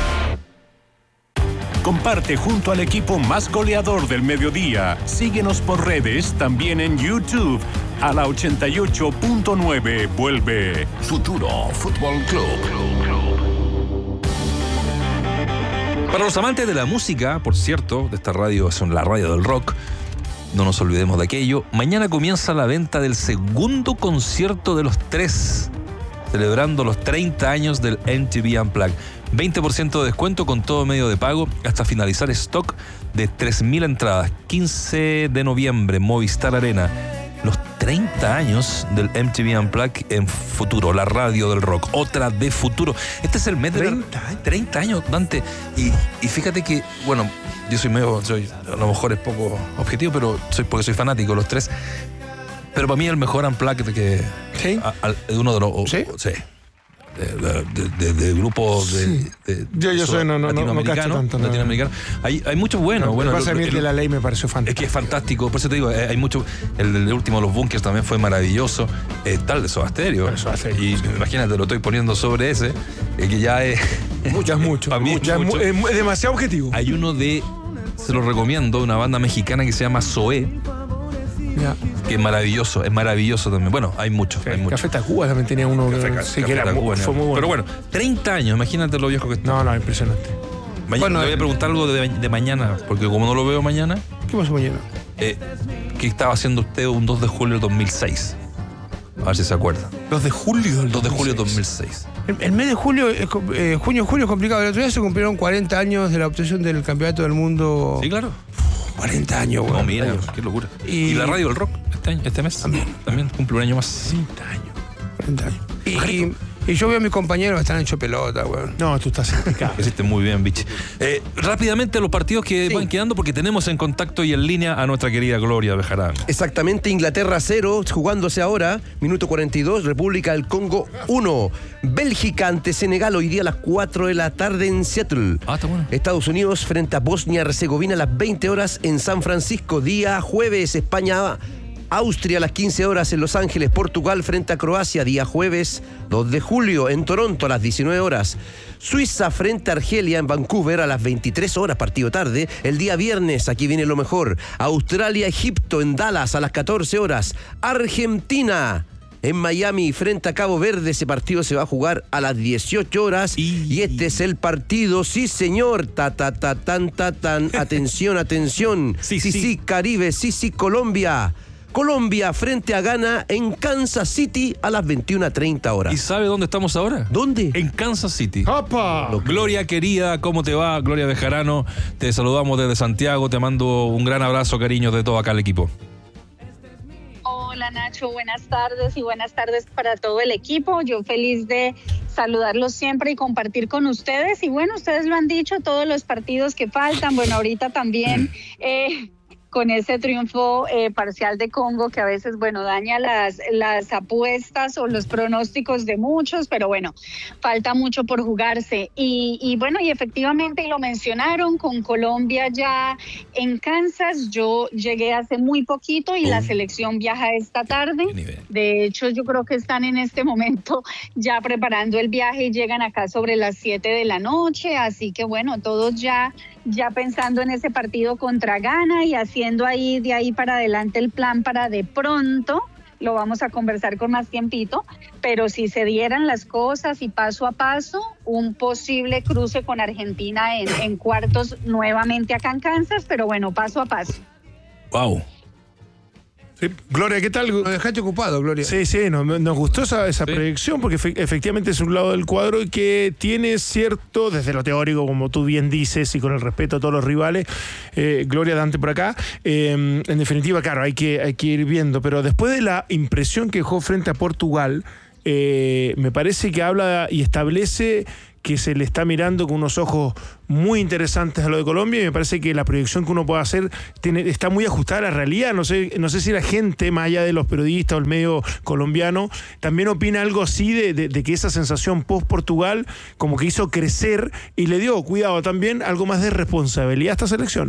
Comparte junto al equipo más goleador del mediodía. Síguenos por redes, también en YouTube. A la ochenta y ocho punto nueve vuelve Futuro Fútbol Club. Para los amantes de la música, por cierto, de esta radio, son la radio del rock, no nos olvidemos de aquello. Mañana comienza la venta del segundo concierto de los tres, celebrando los treinta años del M T V Unplugged. veinte por ciento de descuento con todo medio de pago hasta finalizar stock de tres mil entradas. quince de noviembre, Movistar Arena. Los treinta años del M T V Unplugged en Futuro, la radio del rock. Otra de Futuro. Este es el mes de treinta años. treinta años, Dante. Y, y fíjate que, bueno, yo soy medio, soy, a lo mejor es poco objetivo, pero soy porque soy fanático de los tres. Pero para mí el mejor Unplugged que... ¿Sí? A, a, uno de los... ¿Sí? Sí. De, de, de, de grupos de, Sí. de, Yo- yo soy- no- no- no- no latinoamericanos, cacho tanto, no. latinoamericanos. Hay, hay muchos buenos. No, bueno, lo que pasa el- a mí el de el- la ley me pareció es fantástico. que es fantástico, por eso te digo, eh, hay mucho. El, el último de los Bunkers también fue maravilloso. Eh, tal de Soda Stereo. De Soda Stereo, Y sí. imagínate, lo estoy poniendo sobre ese, eh, que ya es. Ya es mucho. Para mí es Ya es, mucho. mu- es mu- es demasiado objetivo. Hay uno de. Se lo recomiendo, una banda mexicana que se llama Zoé, Ya. que es maravilloso, es maravilloso también. Bueno, hay muchos, hay muchos. Café Tacuba también tenía uno que, Café- sí, Café que era Tacuba, mu- fue muy bueno. Pero bueno, treinta años, imagínate lo viejo que está. No, no, impresionante. Mañana Bueno, le voy a preguntar algo de, de mañana, porque como no lo veo mañana, ¿Qué pasó mañana? eh, ¿qué estaba haciendo usted un dos de julio del dos mil seis? A ver si se acuerda. dos de julio del dos de julio del dos dos mil mil seis. seis. El, el mes de julio, es com- eh, junio, julio es complicado. El otro día se cumplieron cuarenta años de la obtención del campeonato del mundo. Sí, claro. cuarenta años, güey. No, mira, qué locura. Y- Y, la radio del rock, este año, este mes, también, también cumple un año más. cuarenta años. cuarenta años. Y, y, y yo veo a mis compañeros que están hechos pelota, güey. No, tú estás impecable. Hiciste muy bien, bitch. Eh, rápidamente los partidos que Sí. van quedando, porque tenemos en contacto y en línea a nuestra querida Gloria Bejarán. Exactamente, Inglaterra cero, jugándose ahora, minuto cuarenta y dos, República del Congo uno, Bélgica ante Senegal hoy día a las cuatro de la tarde en Seattle. Ah, está bueno. Estados Unidos frente a Bosnia-Herzegovina a las veinte horas en San Francisco. Día jueves, España, Austria a las quince horas en Los Ángeles. Portugal frente a Croacia. Día jueves, dos de julio en Toronto a las diecinueve horas. Suiza frente a Argelia en Vancouver a las veintitrés horas, partido tarde. El día viernes, aquí viene lo mejor. Australia-Egipto en Dallas a las catorce horas. Argentina en Miami frente a Cabo Verde. Ese partido se va a jugar a las dieciocho horas. Y, y este es el partido, sí señor, ta ta ta tan ta tan, atención, atención. Sí, sí, sí. sí, Caribe, sí, sí, Colombia. Colombia frente a Ghana en Kansas City a las veintiuna treinta horas. ¿Y sabe dónde estamos ahora? ¿Dónde? En Kansas City. ¡Opa! Gloria querida, ¿cómo te va? Gloria Bejarano, te saludamos desde Santiago, te mando un gran abrazo, cariño, de todo acá el equipo. Hola Nacho, buenas tardes y buenas tardes para todo el equipo. Yo feliz de saludarlos siempre y compartir con ustedes. Y bueno, ustedes lo han dicho, todos los partidos que faltan. Bueno, ahorita también eh, con ese triunfo eh, parcial de Congo que a veces, bueno, daña las, las apuestas o los pronósticos de muchos, pero bueno, falta mucho por jugarse. Y, y bueno, y efectivamente, y lo mencionaron, con Colombia ya en Kansas, yo llegué hace muy poquito y la selección viaja esta tarde. De hecho, yo creo que están en este momento ya preparando el viaje y llegan acá sobre las siete de la noche, así que bueno, todos ya, ya pensando en ese partido contra Ghana y haciendo ahí de ahí para adelante el plan para de pronto, lo vamos a conversar con más tiempito, pero si se dieran las cosas y paso a paso, un posible cruce con Argentina en, en cuartos nuevamente acá en Kansas, pero bueno, paso a paso. Wow. Sí. Gloria, ¿qué tal? Nos dejaste ocupado, Gloria. Sí, sí, nos, nos gustó esa, esa Sí. proyección porque efe- efectivamente es un lado del cuadro y que tiene cierto, desde lo teórico, como tú bien dices, y con el respeto a todos los rivales, eh, Gloria, Dante por acá, eh, en definitiva, claro, hay que, hay que ir viendo, pero después de la impresión que dejó frente a Portugal, eh, me parece que habla y establece que se le está mirando con unos ojos muy interesantes a lo de Colombia y me parece que la proyección que uno puede hacer tiene, está muy ajustada a la realidad. No sé, no sé si la gente, más allá de los periodistas o el medio colombiano, también opina algo así de, de, de que esa sensación post-Portugal como que hizo crecer y le dio, cuidado, también algo más de responsabilidad a esta selección.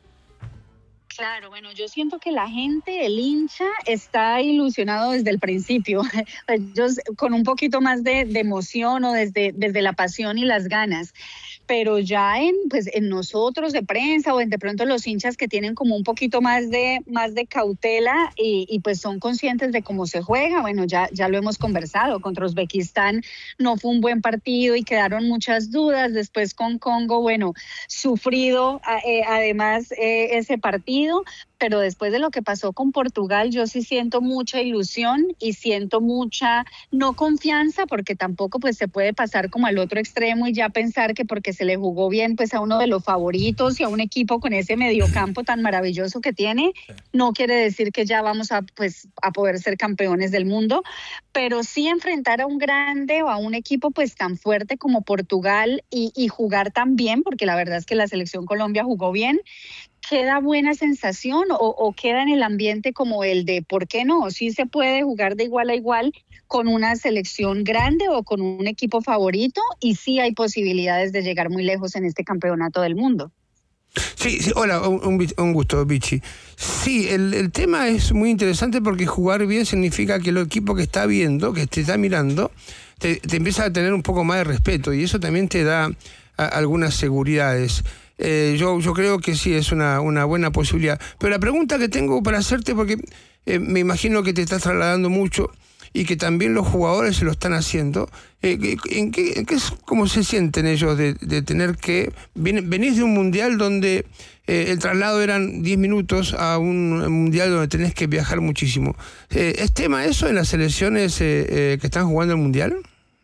Claro, bueno, yo siento que la gente, el hincha, está ilusionado desde el principio. Ellos con un poquito más de, de emoción o desde, desde la pasión y las ganas. Pero ya en, pues, en nosotros de prensa o en de pronto los hinchas que tienen como un poquito más de, más de cautela y, y pues son conscientes de cómo se juega, bueno, ya, ya lo hemos conversado, contra Uzbekistán no fue un buen partido y quedaron muchas dudas, después con Congo, bueno, sufrido eh, además eh, ese partido, pero después de lo que pasó con Portugal, yo sí siento mucha ilusión y siento mucha, no confianza, porque tampoco pues se puede pasar como al otro extremo y ya pensar que porque se le jugó bien pues a uno de los favoritos y a un equipo con ese mediocampo tan maravilloso que tiene, no quiere decir que ya vamos a pues a poder ser campeones del mundo, pero sí enfrentar a un grande o a un equipo pues tan fuerte como Portugal y, y jugar tan bien, porque la verdad es que la selección Colombia jugó bien, queda buena sensación o, o queda en el ambiente como el de ¿por qué no? Sí se puede jugar de igual a igual con una selección grande o con un equipo favorito y sí hay posibilidades de llegar muy lejos en este campeonato del mundo. Sí, sí, hola, un, un gusto, Vichy. Sí, el, el tema es muy interesante porque jugar bien significa que el equipo que está viendo, que te está mirando, te, te empieza a tener un poco más de respeto y eso también te da a, algunas seguridades. Eh, yo, yo creo que sí, es una, una buena posibilidad. Pero la pregunta que tengo para hacerte, porque eh, me imagino que te estás trasladando mucho y que también los jugadores se lo están haciendo, eh, ¿en qué, en qué es, cómo se sienten ellos de, de tener que... Venís de un mundial donde eh, el traslado eran diez minutos a un mundial donde tenés que viajar muchísimo. Eh, ¿Es tema eso en las selecciones eh, eh, que están jugando el mundial?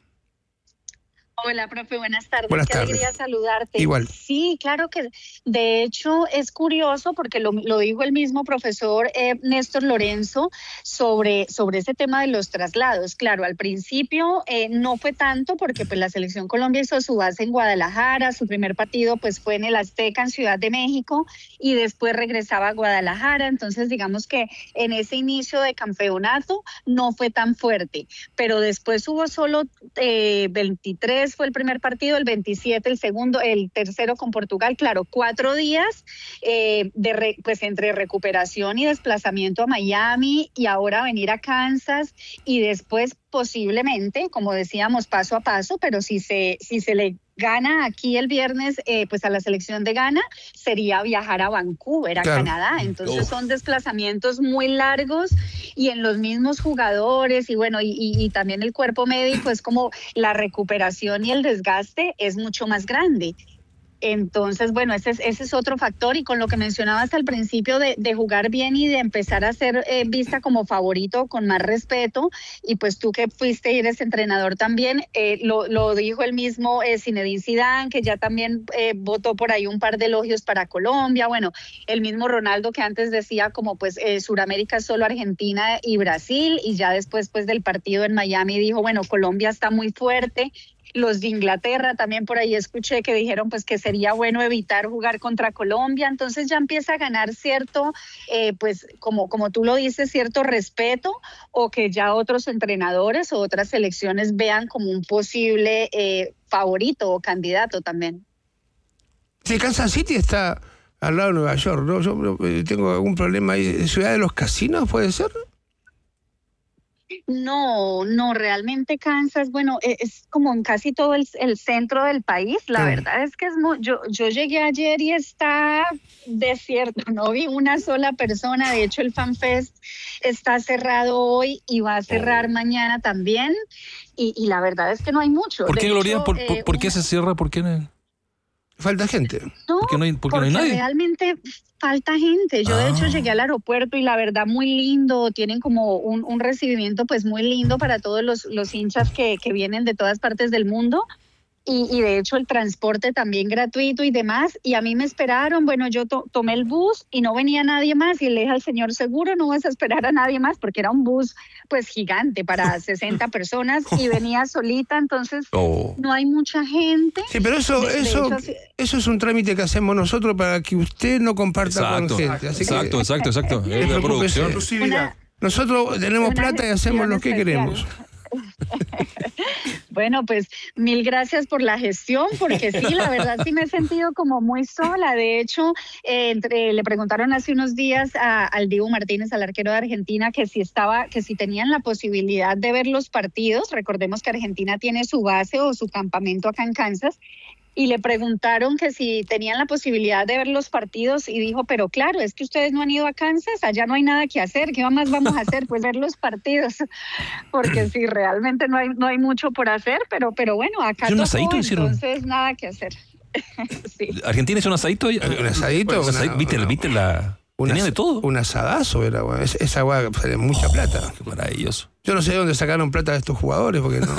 Hola, profe, buenas tardes. Buenas Qué tardes. alegría saludarte. Igual. Sí, claro que de hecho es curioso porque lo, lo dijo el mismo profesor eh, Néstor Lorenzo sobre, sobre ese tema de los traslados. Claro, al principio eh, no fue tanto porque pues la Selección Colombia hizo su base en Guadalajara, su primer partido pues fue en el Azteca en Ciudad de México y después regresaba a Guadalajara. Entonces digamos que en ese inicio de campeonato no fue tan fuerte, pero después hubo solo eh, veintitrés fue el primer partido, el veintisiete el segundo, el tercero con Portugal, claro, cuatro días eh, de re, pues entre recuperación y desplazamiento a Miami y ahora venir a Kansas y después posiblemente, como decíamos, paso a paso, pero si se, si se le gana aquí el viernes eh, pues a la selección de Ghana, sería viajar a Vancouver, a Claro. Canadá. Entonces Uf. son desplazamientos muy largos y en los mismos jugadores y bueno, y, y, y también el cuerpo médico es como la recuperación y el desgaste es mucho más grande. Entonces, bueno, ese es, ese es otro factor y con lo que mencionabas al principio de, de jugar bien y de empezar a ser eh, vista como favorito con más respeto y pues tú que fuiste y eres entrenador también, eh, lo, lo dijo el mismo eh, Zinedine Zidane, que ya también eh, votó por ahí un par de elogios para Colombia, bueno, el mismo Ronaldo que antes decía como pues eh, Suramérica es solo Argentina y Brasil y ya después pues del partido en Miami dijo, bueno, Colombia está muy fuerte. Los de Inglaterra también por ahí escuché que dijeron pues que sería bueno evitar jugar contra Colombia, entonces ya empieza a ganar cierto, eh, pues como, como tú lo dices, cierto respeto o que ya otros entrenadores o otras selecciones vean como un posible eh, favorito o candidato también. Sí, Kansas City está al lado de Nueva York, ¿no? Yo eh, tengo algún problema ahí. ¿Ciudad de los casinos puede ser? No, no, realmente Kansas, bueno, es, es como en casi todo el, el centro del país, la Sí. verdad es que es muy, yo, yo llegué ayer y está desierto, no vi una sola persona, de hecho el FanFest está cerrado hoy y va a cerrar mañana también, y, y la verdad es que no hay mucho. ¿Por De qué, Gloria? hecho, ¿Por, eh, por, por qué una- se cierra? ¿Por qué? no? Falta gente. No, ¿Por qué no hay, por qué no porque hay nadie? realmente falta gente. Yo de Ah. hecho llegué al aeropuerto y la verdad muy lindo, tienen como un, un recibimiento pues muy lindo para todos los, los hinchas que, que vienen de todas partes del mundo. Y, y de hecho el transporte también gratuito y demás, y a mí me esperaron, bueno, yo to- tomé el bus y no venía nadie más, y le dije al señor, seguro no vas a esperar a nadie más, porque era un bus pues gigante para sesenta personas y venía solita, entonces Oh. no hay mucha gente. Sí, pero eso, De- de eso, hecho, sí. eso es un trámite que hacemos nosotros para que usted no comparta Exacto, con gente. Así exacto, que, exacto, exacto. Es la preocúpese. producción. Una- Nosotros tenemos una plata y hacemos lo que gestión queremos. Bueno, pues mil gracias por la gestión, porque sí, la verdad sí me he sentido como muy sola. De hecho, eh, entre, le preguntaron hace unos días a- al Dibu Martínez, al arquero de Argentina, que si estaba, que si tenían la posibilidad de ver los partidos. Recordemos que Argentina tiene su base o su campamento acá en Kansas. Y le preguntaron que si tenían la posibilidad de ver los partidos y dijo, pero claro, es que ustedes no han ido a Kansas, allá no hay nada que hacer, ¿qué más vamos a hacer? Pues ver los partidos, porque sí, realmente no hay no hay mucho por hacer, pero pero bueno, acá ¿Y un tocó, asadito hicieron? entonces nada que hacer. Sí. ¿Argentina es un asadito? Un asadito, Un asadito, una- ¿Viste, una- ¿viste la...? Un Tenía as- de todo. Un asadazo era, güey. Es- esa agua sale mucha plata. Qué maravilloso. Yo no sé de dónde sacaron plata de estos jugadores, porque no.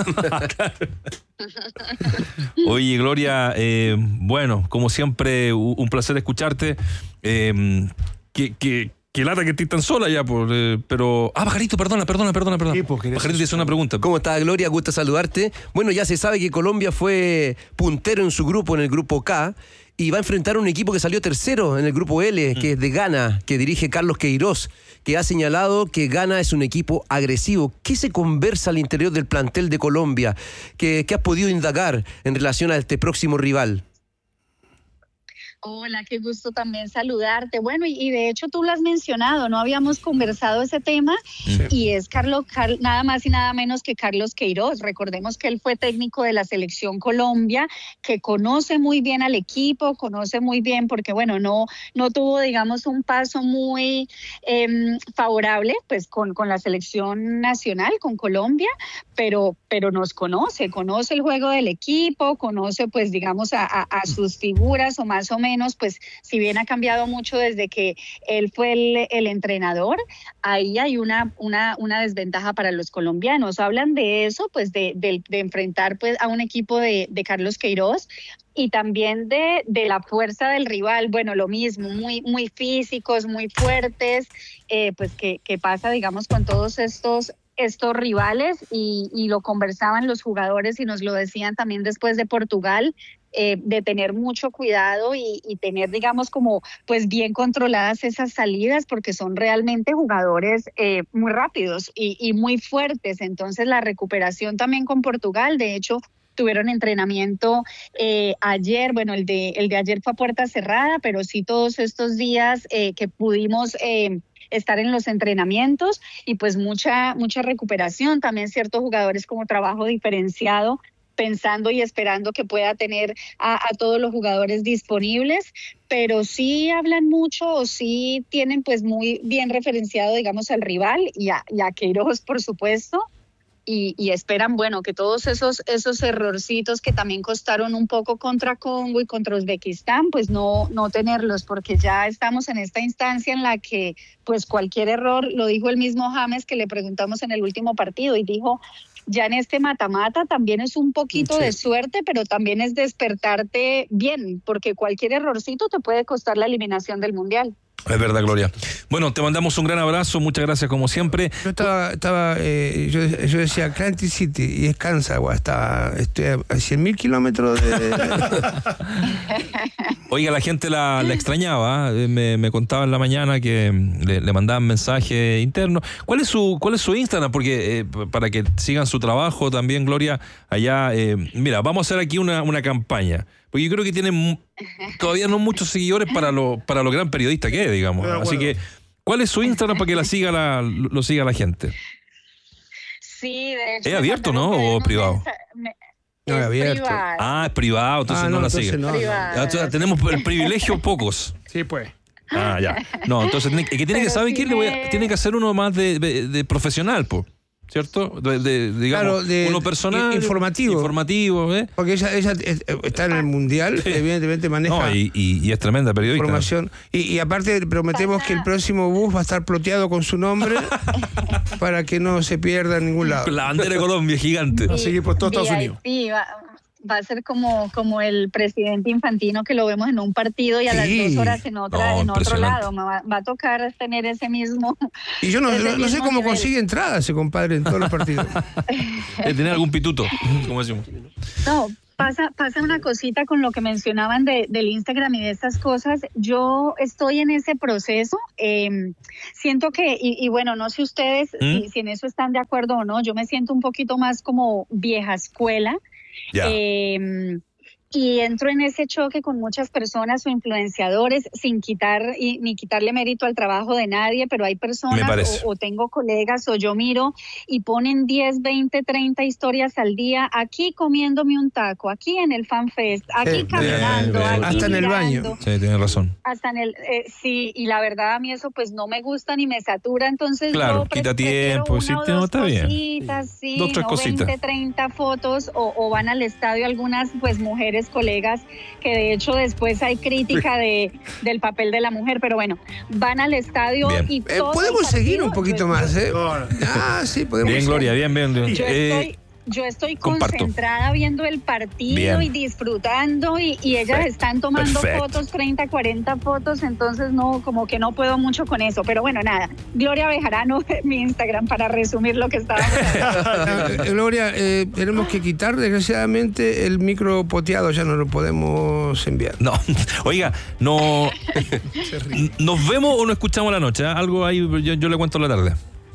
Oye, Gloria, eh, bueno, como siempre, u- un placer escucharte. Eh, que, que, que lata que estés tan sola ya, por, eh, pero... Ah, Pajarito, perdona, perdona, perdona, perdona. Pajarito te hizo una pregunta. ¿Cómo estás, Gloria? Gusto saludarte. Bueno, ya se sabe que Colombia fue puntero en su grupo, en el grupo K, y va a enfrentar a un equipo que salió tercero en el grupo L, que es de Ghana, que dirige Carlos Queiroz, que ha señalado que Ghana es un equipo agresivo. ¿Qué se conversa al interior del plantel de Colombia? ¿Qué, qué has podido indagar en relación a este próximo rival? Hola, qué gusto también saludarte. Bueno, y, y de hecho tú lo has mencionado, no habíamos conversado ese tema, y es Carlos, Car- nada más y nada menos que Carlos Queiroz. Recordemos que él fue técnico de la Selección Colombia, que conoce muy bien al equipo, conoce muy bien, porque bueno, no, no tuvo, digamos, un paso muy eh, favorable pues con, con la Selección Nacional, con Colombia, pero, pero nos conoce, conoce el juego del equipo, conoce pues digamos a, a, a sus figuras, o más o menos, pues si bien ha cambiado mucho desde que él fue el, el entrenador, ahí hay una, una, una desventaja para los colombianos. Hablan de eso, pues de, de, de enfrentar pues a un equipo de, de Carlos Queiroz, y también de, de la fuerza del rival. Bueno, lo mismo, muy, muy físicos, muy fuertes, eh, pues que, que pasa, digamos, con todos estos estos rivales, y, y lo conversaban los jugadores y nos lo decían también después de Portugal, eh, de tener mucho cuidado y, y tener, digamos, como pues bien controladas esas salidas, porque son realmente jugadores eh, muy rápidos y, y muy fuertes. Entonces la recuperación también con Portugal, de hecho, tuvieron entrenamiento eh, ayer, bueno, el de, el de ayer fue a puerta cerrada, pero sí todos estos días eh, que pudimos eh, estar en los entrenamientos, y pues mucha, mucha recuperación, también ciertos jugadores como trabajo diferenciado, pensando y esperando que pueda tener a, a todos los jugadores disponibles, pero sí hablan mucho, o sí tienen pues muy bien referenciado, digamos, al rival y a, y a Queiroz, por supuesto. Y, y esperan, bueno, que todos esos, esos errorcitos que también costaron un poco contra Congo y contra Uzbekistán, pues no, no tenerlos, porque ya estamos en esta instancia en la que pues cualquier error, lo dijo el mismo James, que le preguntamos en el último partido, y dijo, ya en este mata-mata también es un poquito Sí. de suerte, pero también es despertarte bien, porque cualquier errorcito te puede costar la eliminación del Mundial. Es verdad, Gloria. Bueno, te mandamos un gran abrazo, muchas gracias como siempre. Yo estaba, estaba eh, yo, yo decía Atlantic City y es Kansas, güey, hasta estoy a cien mil kilómetros de... Oiga, la gente la, la extrañaba, ¿eh? me, me contaba en la mañana que le, le mandaban mensajes internos. ¿Cuál es su cuál es su Instagram? Porque eh, para que sigan su trabajo también, Gloria, allá, eh, mira, vamos a hacer aquí una, una campaña, porque yo creo que tienen mu- todavía no muchos seguidores para lo, para lo gran periodista que es, digamos. Así que, ¿cuál es su Instagram para que la siga la, lo siga la gente? Sí, de hecho. ¿Es abierto, no? ¿O privado? No, es abierto. Privado. Ah, es privado, entonces Ah, no, no, la entonces siguen. no, no. Privado. Ah, entonces tenemos el privilegio pocos. Sí, pues. Ah, ya. No, entonces, tiene- que tiene que Pero saber sí que le voy a- me- tiene que hacer uno más de, de, de profesional, po. ¿cierto? De, de, digamos, Claro, de- uno personal. informativo. Informativo, ¿eh? Porque ella, ella eh, está en el Mundial, evidentemente maneja No, y, y- y es tremenda periodista. información. Y, y aparte prometemos que el próximo bus va a estar ploteado con su nombre para que no se pierda en ningún lado. La bandera de Colombia gigante. Va a seguir por todo Estados V I Unidos. P, va, va a ser como, como el presidente Infantino que lo vemos en un partido y a las Sí. dos horas en otra, No, en otro impresionante. lado. Me Va, va a tocar tener ese mismo. Y yo no, ese no- no sé mismo cómo nivel. consigue entrada ese compadre en todos los partidos. De tener algún pituto, como decimos. No, pasa, pasa una cosita con lo que mencionaban de, del Instagram y de estas cosas. Yo estoy en ese proceso. eh, siento que, y, y bueno, no sé ustedes ¿Mm? si, si en eso están de acuerdo o no, yo me siento un poquito más como vieja escuela. Ya. Eh, y entro en ese choque con muchas personas o influenciadores sin quitar y, ni quitarle mérito al trabajo de nadie, pero hay Me personas parece. o, o tengo colegas o yo miro y ponen diez, veinte, treinta historias al día aquí comiéndome un taco, aquí en el FanFest, aquí Sí, caminando, bien, bien. aquí Hasta en el baño. mirando. Sí, tienes razón. Hasta en el, eh, sí, y la verdad a mí eso pues no me gusta ni me satura, entonces Claro, yo pre- quita prefiero tiempo, sí, una o no, dos está bien. cositas, sí, Dos, tres no cositas. veinte, treinta fotos o, o van al estadio algunas pues mujeres, colegas, que de hecho después hay crítica de, del papel de la mujer, pero bueno, van al estadio Bien. y Eh, todo el podemos seguir partido, un poquito yo- más, ¿eh? No, no. Ah, sí, podemos Bien, seguir. Gloria, bien, bien. bien. Yo Eh, estoy, yo estoy comparto. concentrada viendo el partido Bien. y disfrutando y, y ellas Perfecto. están tomando Perfecto. fotos, treinta, cuarenta fotos, entonces no, como que no puedo mucho con eso. Pero bueno, nada, Gloria Bejarano, mi Instagram, para resumir lo que estábamos hablando. Eh, Gloria, eh, tenemos que quitar desgraciadamente el micro poteado, ya no lo podemos enviar. No, oiga, no. ¿Nos vemos o nos escuchamos la noche? ¿eh? Algo ahí, yo, yo le cuento la tarde.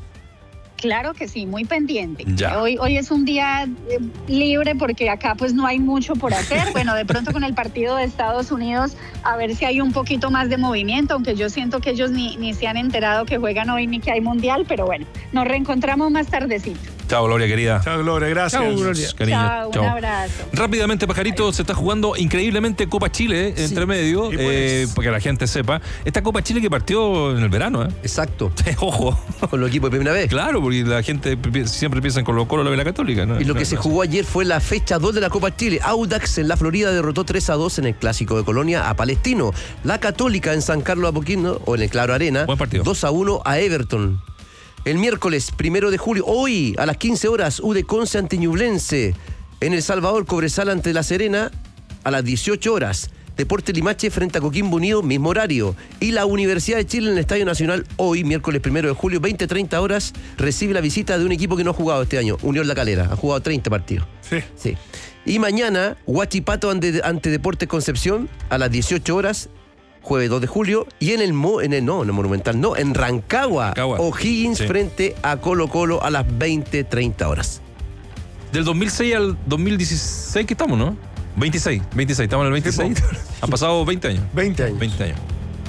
Claro que sí, muy pendiente. Ya. Hoy, hoy es un día eh, libre porque acá pues no hay mucho por hacer. Bueno, de pronto con el partido de Estados Unidos a ver si hay un poquito más de movimiento, aunque yo siento que ellos ni, ni se han enterado que juegan hoy ni que hay mundial, pero bueno, nos reencontramos más tardecito. Chao, Gloria, querida. Chao, Gloria, gracias. Chao, Gloria. Cariño, Chao, chao. un abrazo. Rápidamente, Pajarito, se está jugando increíblemente Copa Chile, eh, entre medio, Y pues- eh, para que la gente sepa. Esta Copa Chile que partió en el verano, ¿eh? Exacto. Ojo. Con los equipos de primera vez. Claro, porque la gente pi- siempre piensa en Colo Colo, la Vela Católica, ¿no? Y lo que No, se no. jugó ayer fue la fecha dos de la Copa Chile. Audax en la Florida derrotó tres a dos en el Clásico de Colonia a Palestino. La Católica en San Carlos Apoquindo, o en el Claro Arena, Buen partido. dos a uno a Everton. El miércoles primero de julio, hoy a las quince horas, U D Conce ante Ñublense. En El Salvador, Cobresal ante La Serena a las dieciocho horas. Deporte Limache frente a Coquimbo Unido, mismo horario. Y la Universidad de Chile en el Estadio Nacional, hoy, miércoles primero de julio, veinte treinta horas, recibe la visita de un equipo que no ha jugado este año, Unión La Calera. Ha jugado treinta partidos. Sí. Sí. Y mañana, Huachipato ante, ante Deportes Concepción a las dieciocho horas, jueves dos de julio. Y en el, Mo- en el no, en el Monumental, no, en Rancagua, Rancagua. O'Higgins Sí. frente a Colo Colo a las veinte treinta horas. Del dos mil seis al dos mil dieciséis, ¿qué estamos, no? veintiséis, veintiséis, estamos en el veintiséis. Han pasado veinte años. veinte años. veinte años.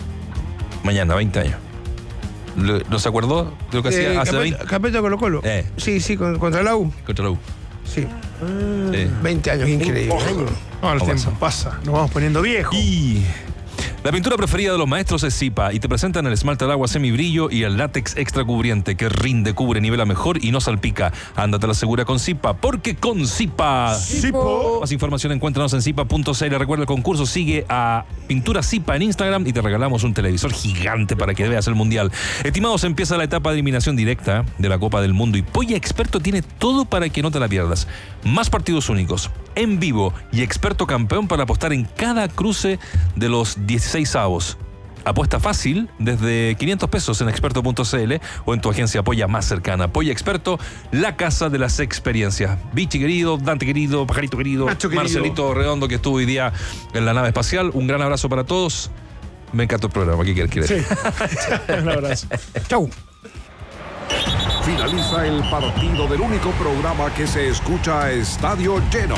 Mañana, veinte años. ¿Lo- ¿No se acordó de lo que Eh, hacía hace Capet- veinte? Capeto Colo Colo. Eh. Sí, sí, con- contra la U. Contra la U. Sí. Sí. veinte años, increíble. No, el ¿Cómo tiempo pasa. Nos vamos poniendo viejos. Y la pintura preferida de los maestros es Zipa y te presentan el esmalte de agua semibrillo y el látex extra cubriente que rinde, cubre, nivela mejor y no salpica. Ándate a la segura con Zipa, porque con Zipa. Zipo. Más información encuéntranos en zipa punto c l. Recuerda el concurso, sigue a Pintura Zipa en Instagram y te regalamos un televisor gigante para que veas el mundial. Estimados, empieza la etapa de eliminación directa de la Copa del Mundo y Polla Experto tiene todo para que no te la pierdas. Más partidos únicos, en vivo y experto campeón para apostar en cada cruce de los dieciséis avos. Apuesta fácil desde quinientos pesos en experto punto c l o en tu agencia Polla más cercana. Polla Experto, la casa de las experiencias. Bichi querido, Dante querido, Pajarito querido, Nacho querido. Marcelito Redondo que estuvo hoy día en la nave espacial. Un gran abrazo para todos. Me encantó el programa. ¿Qué quieres? Sí. Un abrazo. Chau. Finaliza el partido del único programa que se escucha a estadio lleno.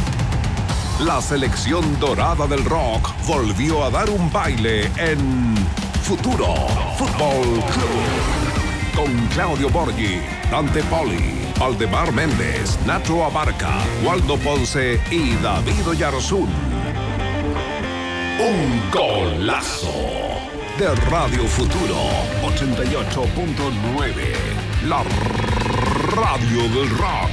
La selección dorada del rock volvió a dar un baile en Futuro Fútbol Club. Con Claudio Borghi, Dante Poli, Aldemar Méndez, Nacho Abarca, Waldo Ponce y David Oyarzún. Un golazo de Radio Futuro ochenta y ocho punto nueve. La radio del rock.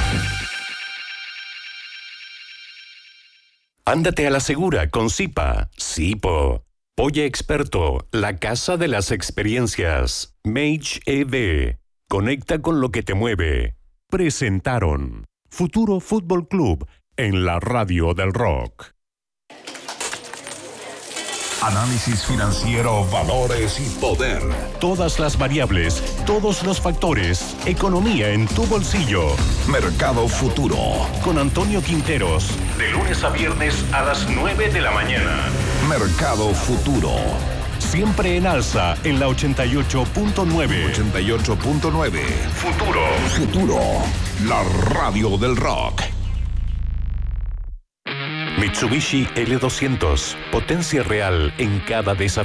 Ándate a la segura con Zipa. Zipo. Oye Experto, la casa de las experiencias. Mage E V. Conecta con lo que te mueve. Presentaron Futuro Fútbol Club en la radio del rock. Análisis financiero, valores y poder. Todas las variables, todos los factores. Economía en tu bolsillo. Mercado Futuro. Con Antonio Quinteros. De lunes a viernes a las nueve de la mañana. Mercado Futuro. Siempre en alza en la ochenta y ocho punto nueve. ochenta y ocho punto nueve. Futuro. Futuro. La radio del rock. Mitsubishi L doscientos. Potencia real en cada desafío.